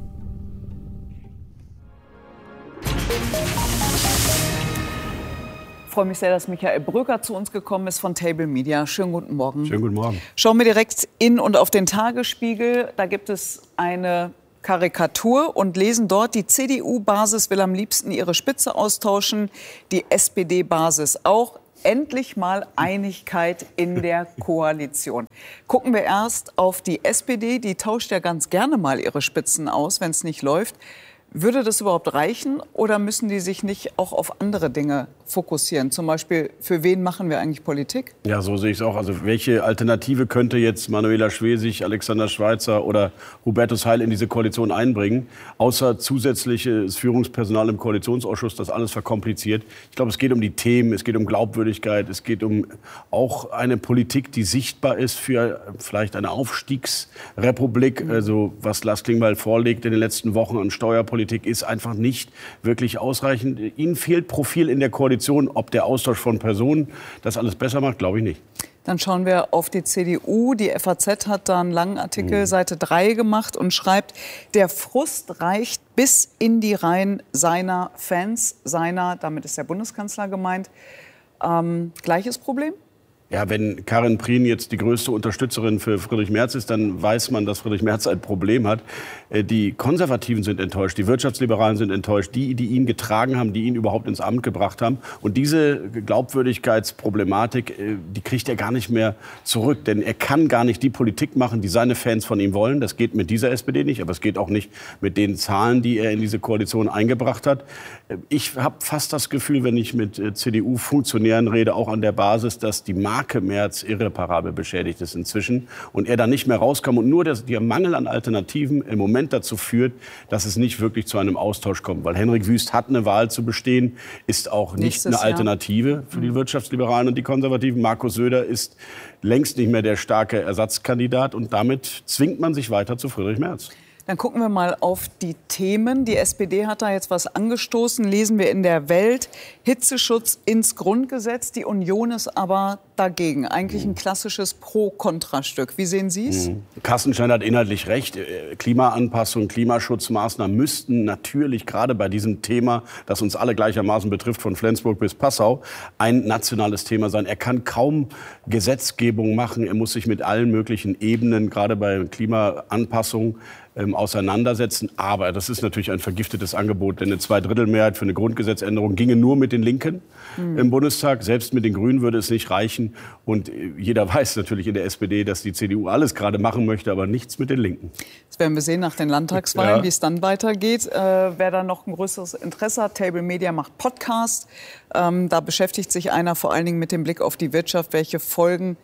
Ich freue mich sehr, dass Michael Bröker zu uns gekommen ist von Table Media. Schönen guten Morgen. Schönen guten Morgen. Schauen wir direkt in und auf den Tagesspiegel. Da gibt es eine Karikatur und lesen dort, die CDU-Basis will am liebsten ihre Spitze austauschen, die SPD-Basis auch. Endlich mal Einigkeit in der Koalition. Gucken wir erst auf die SPD, die tauscht ja ganz gerne mal ihre Spitzen aus, wenn es nicht läuft. Würde das überhaupt reichen oder müssen die sich nicht auch auf andere Dinge fokussieren? Zum Beispiel, für wen machen wir eigentlich Politik? Ja, so sehe ich es auch. Also welche Alternative könnte jetzt Manuela Schwesig, Alexander Schweitzer oder Hubertus Heil in diese Koalition einbringen? Außer zusätzliches Führungspersonal im Koalitionsausschuss, das alles verkompliziert. Ich glaube, es geht um die Themen, es geht um Glaubwürdigkeit, es geht um auch eine Politik, die sichtbar ist für vielleicht eine Aufstiegsrepublik. Also was Lars Klingbeil vorlegt in den letzten Wochen an Steuerpolitik, ist einfach nicht wirklich ausreichend. Ihnen fehlt Profil in der Koalition. Ob der Austausch von Personen das alles besser macht, glaube ich nicht. Dann schauen wir auf die CDU. Die FAZ hat da einen langen Artikel, Seite 3 gemacht und schreibt, der Frust reicht bis in die Reihen seiner Fans, damit ist der Bundeskanzler gemeint. Gleiches Problem? Ja, wenn Karin Prien jetzt die größte Unterstützerin für Friedrich Merz ist, dann weiß man, dass Friedrich Merz ein Problem hat. Die Konservativen sind enttäuscht, die Wirtschaftsliberalen sind enttäuscht, die ihn getragen haben, die ihn überhaupt ins Amt gebracht haben. Und diese Glaubwürdigkeitsproblematik, die kriegt er gar nicht mehr zurück. Denn er kann gar nicht die Politik machen, die seine Fans von ihm wollen. Das geht mit dieser SPD nicht, aber es geht auch nicht mit den Zahlen, die er in diese Koalition eingebracht hat. Ich habe fast das Gefühl, wenn ich mit CDU-Funktionären rede, auch an der Basis, dass die Marke Merz irreparabel beschädigt ist inzwischen und er da nicht mehr rauskommt und nur der Mangel an Alternativen im Moment dazu führt, dass es nicht wirklich zu einem Austausch kommt. Weil Henrik Wüst hat eine Wahl zu bestehen, ist auch nicht eine Alternative für die Wirtschaftsliberalen und die Konservativen. Markus Söder ist längst nicht mehr der starke Ersatzkandidat und damit zwingt man sich weiter zu Friedrich Merz. Dann gucken wir mal auf die Themen. Die SPD hat da jetzt was angestoßen, lesen wir in der Welt. Hitzeschutz ins Grundgesetz. Die Union ist aber dagegen. Eigentlich ein klassisches Pro-Kontra-Stück. Wie sehen Sie es? Carsten hat inhaltlich recht. Klimaanpassung, Klimaschutzmaßnahmen müssten natürlich gerade bei diesem Thema, das uns alle gleichermaßen betrifft, von Flensburg bis Passau, ein nationales Thema sein. Er kann kaum Gesetzgebung machen. Er muss sich mit allen möglichen Ebenen, gerade bei Klimaanpassung, auseinandersetzen. Aber das ist natürlich ein vergiftetes Angebot, denn eine Zweidrittelmehrheit für eine Grundgesetzänderung ginge nur mit den Linken im Bundestag. Selbst mit den Grünen würde es nicht reichen. Und jeder weiß natürlich in der SPD, dass die CDU alles gerade machen möchte, aber nichts mit den Linken. Das werden wir sehen nach den Landtagswahlen, wie es dann weitergeht. Wer da noch ein größeres Interesse hat, Table Media macht Podcast. Da beschäftigt sich einer vor allen Dingen mit dem Blick auf die Wirtschaft, welche Folgen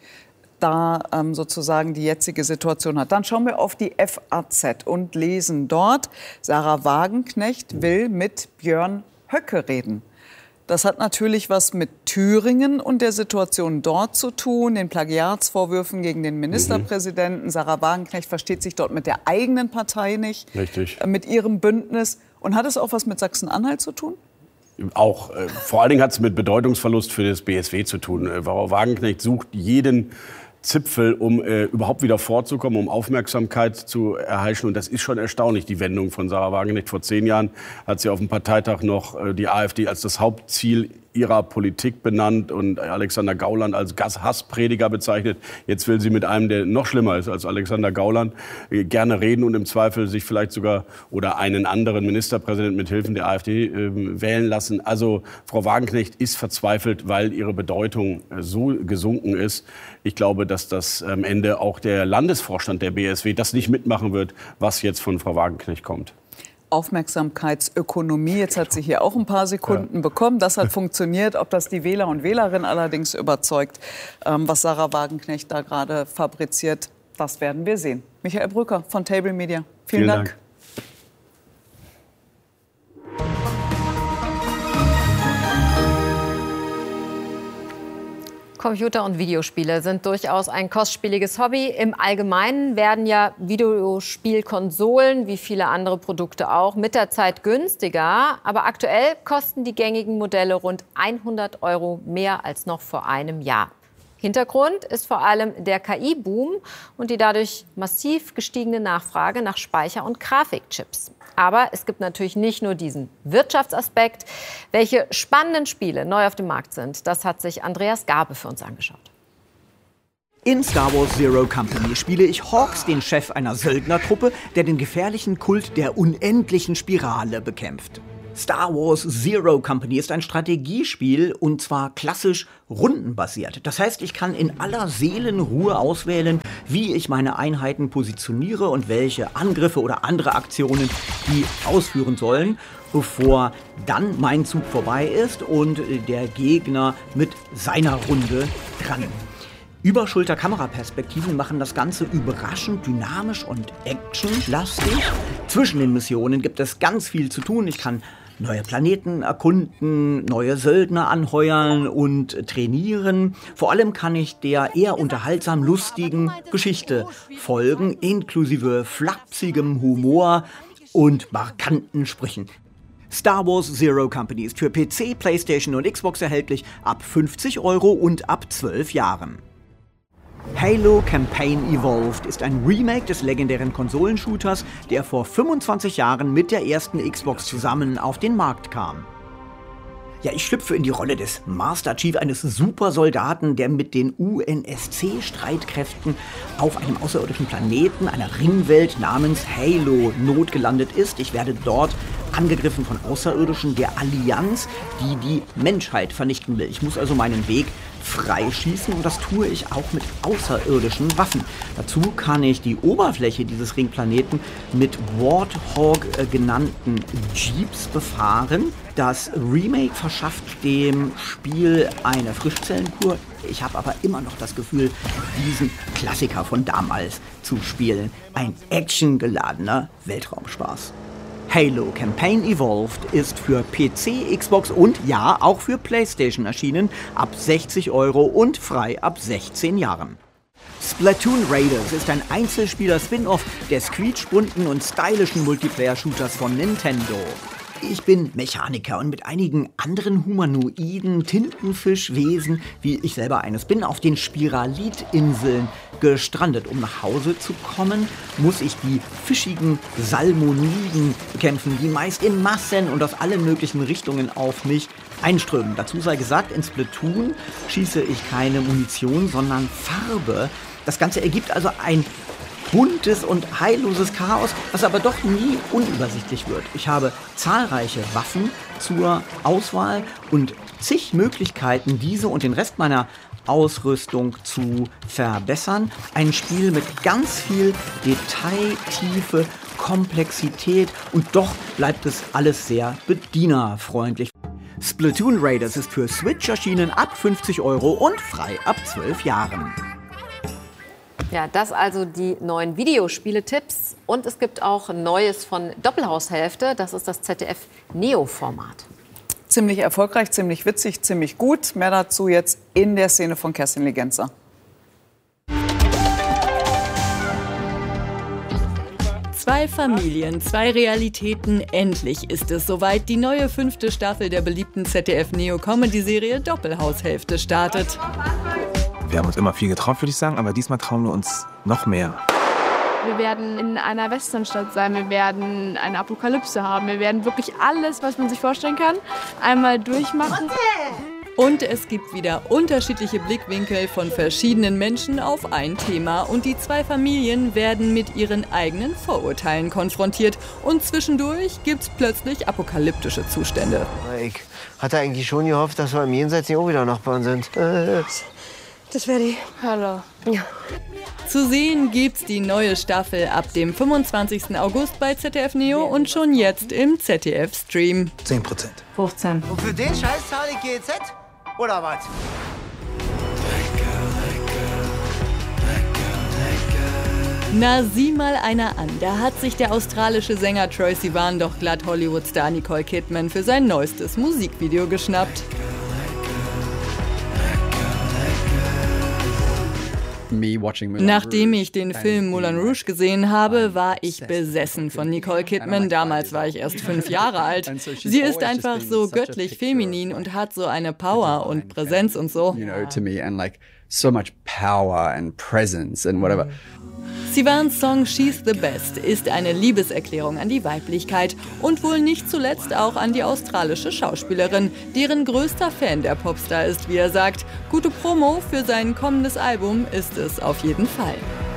da sozusagen die jetzige Situation hat. Dann schauen wir auf die FAZ und lesen dort, Sarah Wagenknecht will mit Björn Höcke reden. Das hat natürlich was mit Thüringen und der Situation dort zu tun, den Plagiatsvorwürfen gegen den Ministerpräsidenten. Sarah Wagenknecht versteht sich dort mit der eigenen Partei nicht, mit ihrem Bündnis. Und hat es auch was mit Sachsen-Anhalt zu tun? Auch. Vor allen Dingen hat es mit Bedeutungsverlust für das BSW zu tun. Frau Wagenknecht sucht jeden Zipfel, um überhaupt wieder vorzukommen, um Aufmerksamkeit zu erheischen. Und das ist schon erstaunlich, die Wendung von Sarah Wagenknecht. Vor 10 Jahren hat sie auf dem Parteitag noch die AfD als das Hauptziel ihrer Politik benannt und Alexander Gauland als Hassprediger bezeichnet. Jetzt will sie mit einem, der noch schlimmer ist als Alexander Gauland, gerne reden und im Zweifel sich vielleicht sogar oder einen anderen Ministerpräsidenten mit Hilfen der AfD wählen lassen. Also Frau Wagenknecht ist verzweifelt, weil ihre Bedeutung so gesunken ist. Ich glaube, dass das am Ende auch der Landesvorstand der BSW das nicht mitmachen wird, was jetzt von Frau Wagenknecht kommt. Aufmerksamkeitsökonomie. Jetzt hat sie hier auch ein paar Sekunden bekommen. Das hat funktioniert. Ob das die Wähler und Wählerinnen allerdings überzeugt, was Sarah Wagenknecht da gerade fabriziert, das werden wir sehen. Michael Bröker von Table Media. Vielen Dank. Computer- und Videospiele sind durchaus ein kostspieliges Hobby. Im Allgemeinen werden ja Videospielkonsolen, wie viele andere Produkte auch, mit der Zeit günstiger. Aber aktuell kosten die gängigen Modelle rund 100 € mehr als noch vor einem Jahr. Hintergrund ist vor allem der KI-Boom und die dadurch massiv gestiegene Nachfrage nach Speicher- und Grafikchips. Aber es gibt natürlich nicht nur diesen Wirtschaftsaspekt. Welche spannenden Spiele neu auf dem Markt sind, das hat sich Andreas Gabe für uns angeschaut. In Star Wars Zero Company spiele ich Hawks, den Chef einer Söldnertruppe, der den gefährlichen Kult der unendlichen Spirale bekämpft. Star Wars Zero Company ist ein Strategiespiel und zwar klassisch rundenbasiert. Das heißt, ich kann in aller Seelenruhe auswählen, wie ich meine Einheiten positioniere und welche Angriffe oder andere Aktionen die ausführen sollen, bevor dann mein Zug vorbei ist und der Gegner mit seiner Runde dran. Überschulter-Kameraperspektiven machen das Ganze überraschend dynamisch und actionlastig. Zwischen den Missionen gibt es ganz viel zu tun. Ich kann neue Planeten erkunden, neue Söldner anheuern und trainieren. Vor allem kann ich der eher unterhaltsam lustigen Geschichte folgen, inklusive flapsigem Humor und markanten Sprüchen. Star Wars Zero Company ist für PC, PlayStation und Xbox erhältlich ab 50 € und ab 12 Jahren. Halo Campaign Evolved ist ein Remake des legendären Konsolenshooters, der vor 25 Jahren mit der ersten Xbox zusammen auf den Markt kam. Ja, ich schlüpfe in die Rolle des Master Chief, eines Supersoldaten, der mit den UNSC-Streitkräften auf einem außerirdischen Planeten, einer Ringwelt namens Halo, notgelandet ist. Ich werde dort angegriffen von Außerirdischen der Allianz, die die Menschheit vernichten will. Ich muss also meinen Weg freischießen und das tue ich auch mit außerirdischen Waffen. Dazu kann ich die Oberfläche dieses Ringplaneten mit Warthog genannten Jeeps befahren. Das Remake verschafft dem Spiel eine Frischzellenkur. Ich habe aber immer noch das Gefühl, diesen Klassiker von damals zu spielen. Ein actiongeladener Weltraumspaß. Halo Campaign Evolved ist für PC, Xbox und ja, auch für PlayStation erschienen, ab 60 € und frei ab 16 Jahren. Splatoon Raiders ist ein Einzelspieler-Spin-Off des quietschbunten und stylischen Multiplayer-Shooters von Nintendo. Ich bin Mechaniker und mit einigen anderen humanoiden Tintenfischwesen, wie ich selber eines bin, auf den Spiralit-Inseln gestrandet. Um nach Hause zu kommen, muss ich die fischigen Salmoniden bekämpfen, die meist in Massen und aus allen möglichen Richtungen auf mich einströmen. Dazu sei gesagt, in Splatoon schieße ich keine Munition, sondern Farbe. Das Ganze ergibt also ein buntes und heilloses Chaos, was aber doch nie unübersichtlich wird. Ich habe zahlreiche Waffen zur Auswahl und zig Möglichkeiten, diese und den Rest meiner Ausrüstung zu verbessern. Ein Spiel mit ganz viel Detail, Tiefe, Komplexität und doch bleibt es alles sehr bedienerfreundlich. Splatoon Raiders ist für Switch erschienen ab 50 € und frei ab 12 Jahren. Ja, das also die neuen Videospiele-Tipps. Und es gibt auch Neues von Doppelhaushälfte. Das ist das ZDF-Neo-Format. Ziemlich erfolgreich, ziemlich witzig, ziemlich gut. Mehr dazu jetzt in der Szene von Kerstin Legenzer. Zwei Familien, zwei Realitäten. Endlich ist es soweit. Die neue 5. Staffel der beliebten ZDF-Neo-Comedy-Serie Doppelhaushälfte startet. Wir haben uns immer viel getraut, würde ich sagen, aber diesmal trauen wir uns noch mehr. Wir werden in einer Westernstadt sein, wir werden eine Apokalypse haben, wir werden wirklich alles, was man sich vorstellen kann, einmal durchmachen. Und es gibt wieder unterschiedliche Blickwinkel von verschiedenen Menschen auf ein Thema. Und die zwei Familien werden mit ihren eigenen Vorurteilen konfrontiert. Und zwischendurch gibt's plötzlich apokalyptische Zustände. Ich hatte eigentlich schon gehofft, dass wir im Jenseits nicht auch wieder Nachbarn sind. Das wäre die Hölle. Ja. Zu sehen gibt's die neue Staffel ab dem 25. August bei ZDF Neo und schon jetzt im ZDF-Stream. 10%. 15. Und für den Scheiß zahle ich GEZ? Oder was? Na, sieh mal einer an. Da hat sich der australische Sänger Troye Sivan doch glatt Hollywood-Star Nicole Kidman für sein neuestes Musikvideo geschnappt. Nachdem ich den Film Moulin Rouge gesehen habe, war ich besessen von Nicole Kidman. Damals war ich erst 5 Jahre alt. Sie ist einfach so göttlich feminin und hat so eine Power und Präsenz und so. so much power and presence and whatever. Sivans Song She's the Best ist eine Liebeserklärung an die Weiblichkeit und wohl nicht zuletzt auch an die australische Schauspielerin, deren größter Fan der Popstar ist, wie er sagt. Gute Promo für sein kommendes Album ist es auf jeden Fall.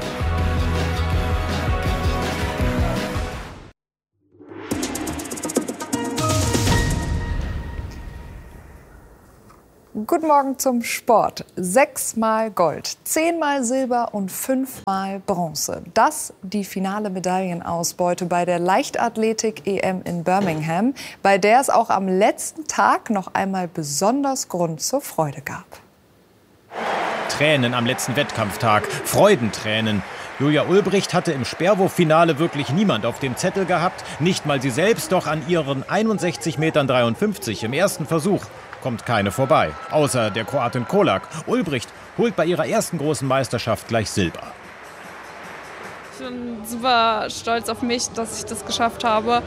Guten Morgen zum Sport. 6-mal Gold, 10-mal Silber und 5-mal Bronze. Das die finale Medaillenausbeute bei der Leichtathletik-EM in Birmingham, bei der es auch am letzten Tag noch einmal besonders Grund zur Freude gab. Tränen am letzten Wettkampftag, Freudentränen. Julia Ulbricht hatte im Speerwurffinale wirklich niemand auf dem Zettel gehabt, nicht mal sie selbst, doch an ihren 61,53 Metern im ersten Versuch kommt keine vorbei, außer der Kroatin Kolak. Ulbricht holt bei ihrer ersten großen Meisterschaft gleich Silber. Ich bin super stolz auf mich, dass ich das geschafft habe.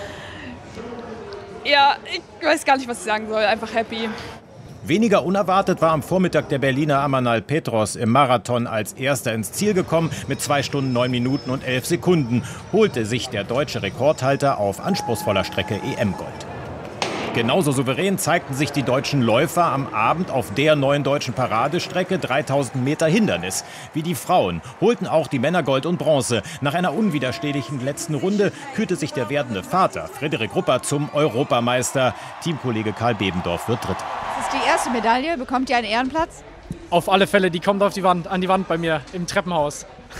Ja, ich weiß gar nicht, was ich sagen soll, einfach happy. Weniger unerwartet war am Vormittag der Berliner Amanal Petros im Marathon als erster ins Ziel gekommen. Mit 2 Stunden 9 Minuten und 11 Sekunden holte sich der deutsche Rekordhalter auf anspruchsvoller Strecke EM-Gold. Genauso souverän zeigten sich die deutschen Läufer am Abend auf der neuen deutschen Paradestrecke 3000 Meter Hindernis. Wie die Frauen holten auch die Männer Gold und Bronze. Nach einer unwiderstehlichen letzten Runde kürte sich der werdende Vater Frederik Ruppert zum Europameister. Teamkollege Karl Bebendorf wird Dritter. Das ist die erste Medaille. Bekommt ihr einen Ehrenplatz? Auf alle Fälle, die kommt an die Wand bei mir im Treppenhaus.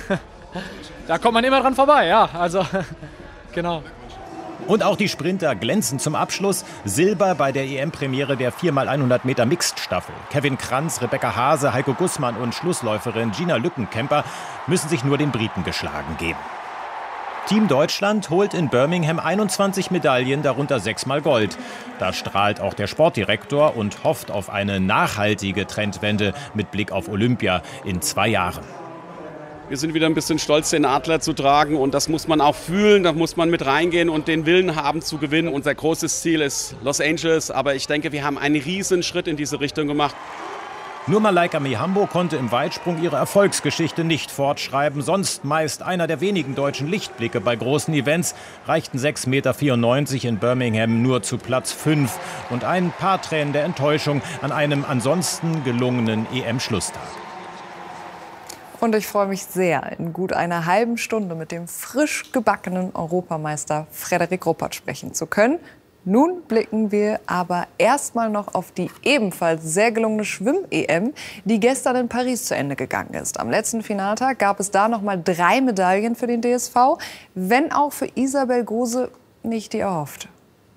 Da kommt man immer dran vorbei, ja, also genau. Und auch die Sprinter glänzen zum Abschluss. Silber bei der EM-Premiere der 4x100 Meter Mixed-Staffel. Kevin Kranz, Rebecca Hase, Heiko Gussmann und Schlussläuferin Gina Lückenkämper müssen sich nur den Briten geschlagen geben. Team Deutschland holt in Birmingham 21 Medaillen, darunter 6-mal Gold. Da strahlt auch der Sportdirektor und hofft auf eine nachhaltige Trendwende mit Blick auf Olympia in 2 Jahren. Wir sind wieder ein bisschen stolz, den Adler zu tragen und das muss man auch fühlen, da muss man mit reingehen und den Willen haben zu gewinnen. Unser großes Ziel ist Los Angeles, aber ich denke, wir haben einen riesen Schritt in diese Richtung gemacht. Nur Malaika Mihambo konnte im Weitsprung ihre Erfolgsgeschichte nicht fortschreiben. Sonst meist einer der wenigen deutschen Lichtblicke bei großen Events, reichten 6,94 Meter in Birmingham nur zu Platz 5 und ein paar Tränen der Enttäuschung an einem ansonsten gelungenen EM-Schlusstag. Und ich freue mich sehr, in gut einer halben Stunde mit dem frisch gebackenen Europameister Frederik Ruppert sprechen zu können. Nun blicken wir aber erstmal noch auf die ebenfalls sehr gelungene Schwimm-EM, die gestern in Paris zu Ende gegangen ist. Am letzten Finaltag gab es da noch mal 3 Medaillen für den DSV, wenn auch für Isabel Gose nicht die erhoffte.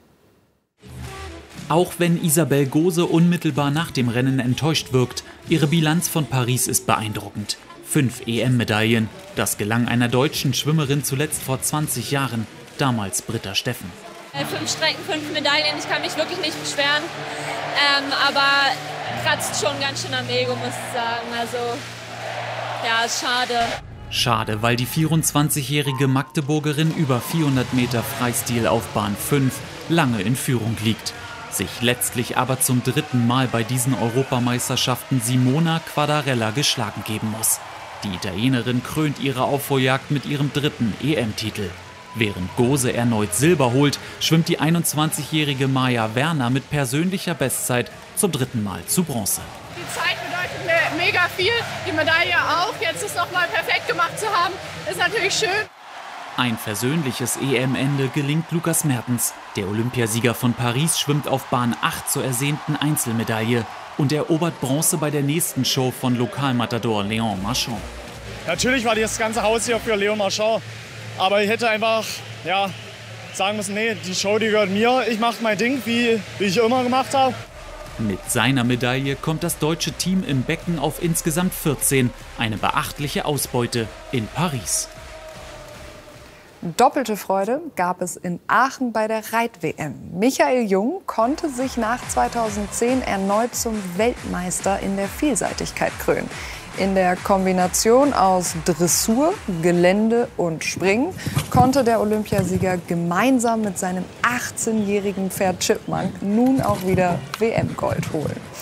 Auch wenn Isabel Gose unmittelbar nach dem Rennen enttäuscht wirkt, ihre Bilanz von Paris ist beeindruckend. 5 EM-Medaillen. Das gelang einer deutschen Schwimmerin zuletzt vor 20 Jahren, damals Britta Steffen. 5 Strecken, 5 Medaillen, ich kann mich wirklich nicht beschweren. Aber kratzt schon ganz schön am Ego, muss ich sagen. Also, ja, ist schade. Schade, weil die 24-jährige Magdeburgerin über 400 Meter Freistil auf Bahn 5 lange in Führung liegt. Sich letztlich aber zum 3. Mal bei diesen Europameisterschaften Simona Quadarella geschlagen geben muss. Die Italienerin krönt ihre Aufholjagd mit ihrem 3. EM-Titel. Während Gose erneut Silber holt, schwimmt die 21-jährige Maja Werner mit persönlicher Bestzeit zum 3. Mal zu Bronze. Die Zeit bedeutet mir mega viel, die Medaille auch. Jetzt es noch mal perfekt gemacht zu haben, ist natürlich schön. Ein versöhnliches EM-Ende gelingt Lukas Mertens. Der Olympiasieger von Paris schwimmt auf Bahn 8 zur ersehnten Einzelmedaille und erobert Bronze bei der nächsten Show von Lokalmatador Léon Marchand. Natürlich war das ganze Haus hier für Léon Marchand, aber ich hätte einfach sagen müssen, nee, die Show, die gehört mir, ich mache mein Ding, wie ich immer gemacht habe. Mit seiner Medaille kommt das deutsche Team im Becken auf insgesamt 14, eine beachtliche Ausbeute in Paris. Doppelte Freude gab es in Aachen bei der Reit-WM. Michael Jung konnte sich nach 2010 erneut zum Weltmeister in der Vielseitigkeit krönen. In der Kombination aus Dressur, Gelände und Springen konnte der Olympiasieger gemeinsam mit seinem 18-jährigen Pferd Chipmunk nun auch wieder WM-Gold holen.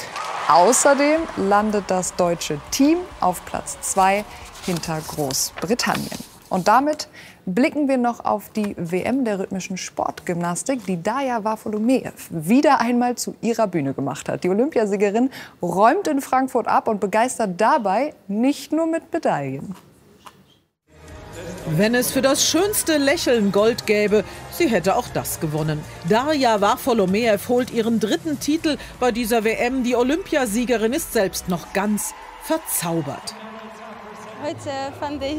Außerdem landet das deutsche Team auf Platz 2 hinter Großbritannien. Und damit blicken wir noch auf die WM der rhythmischen Sportgymnastik, die Darja Varfolomeev wieder einmal zu ihrer Bühne gemacht hat. Die Olympiasiegerin räumt in Frankfurt ab und begeistert dabei nicht nur mit Medaillen. Wenn es für das schönste Lächeln Gold gäbe, sie hätte auch das gewonnen. Darja Varfolomeev holt ihren 3. Titel bei dieser WM. Die Olympiasiegerin ist selbst noch ganz verzaubert. Heute fand ich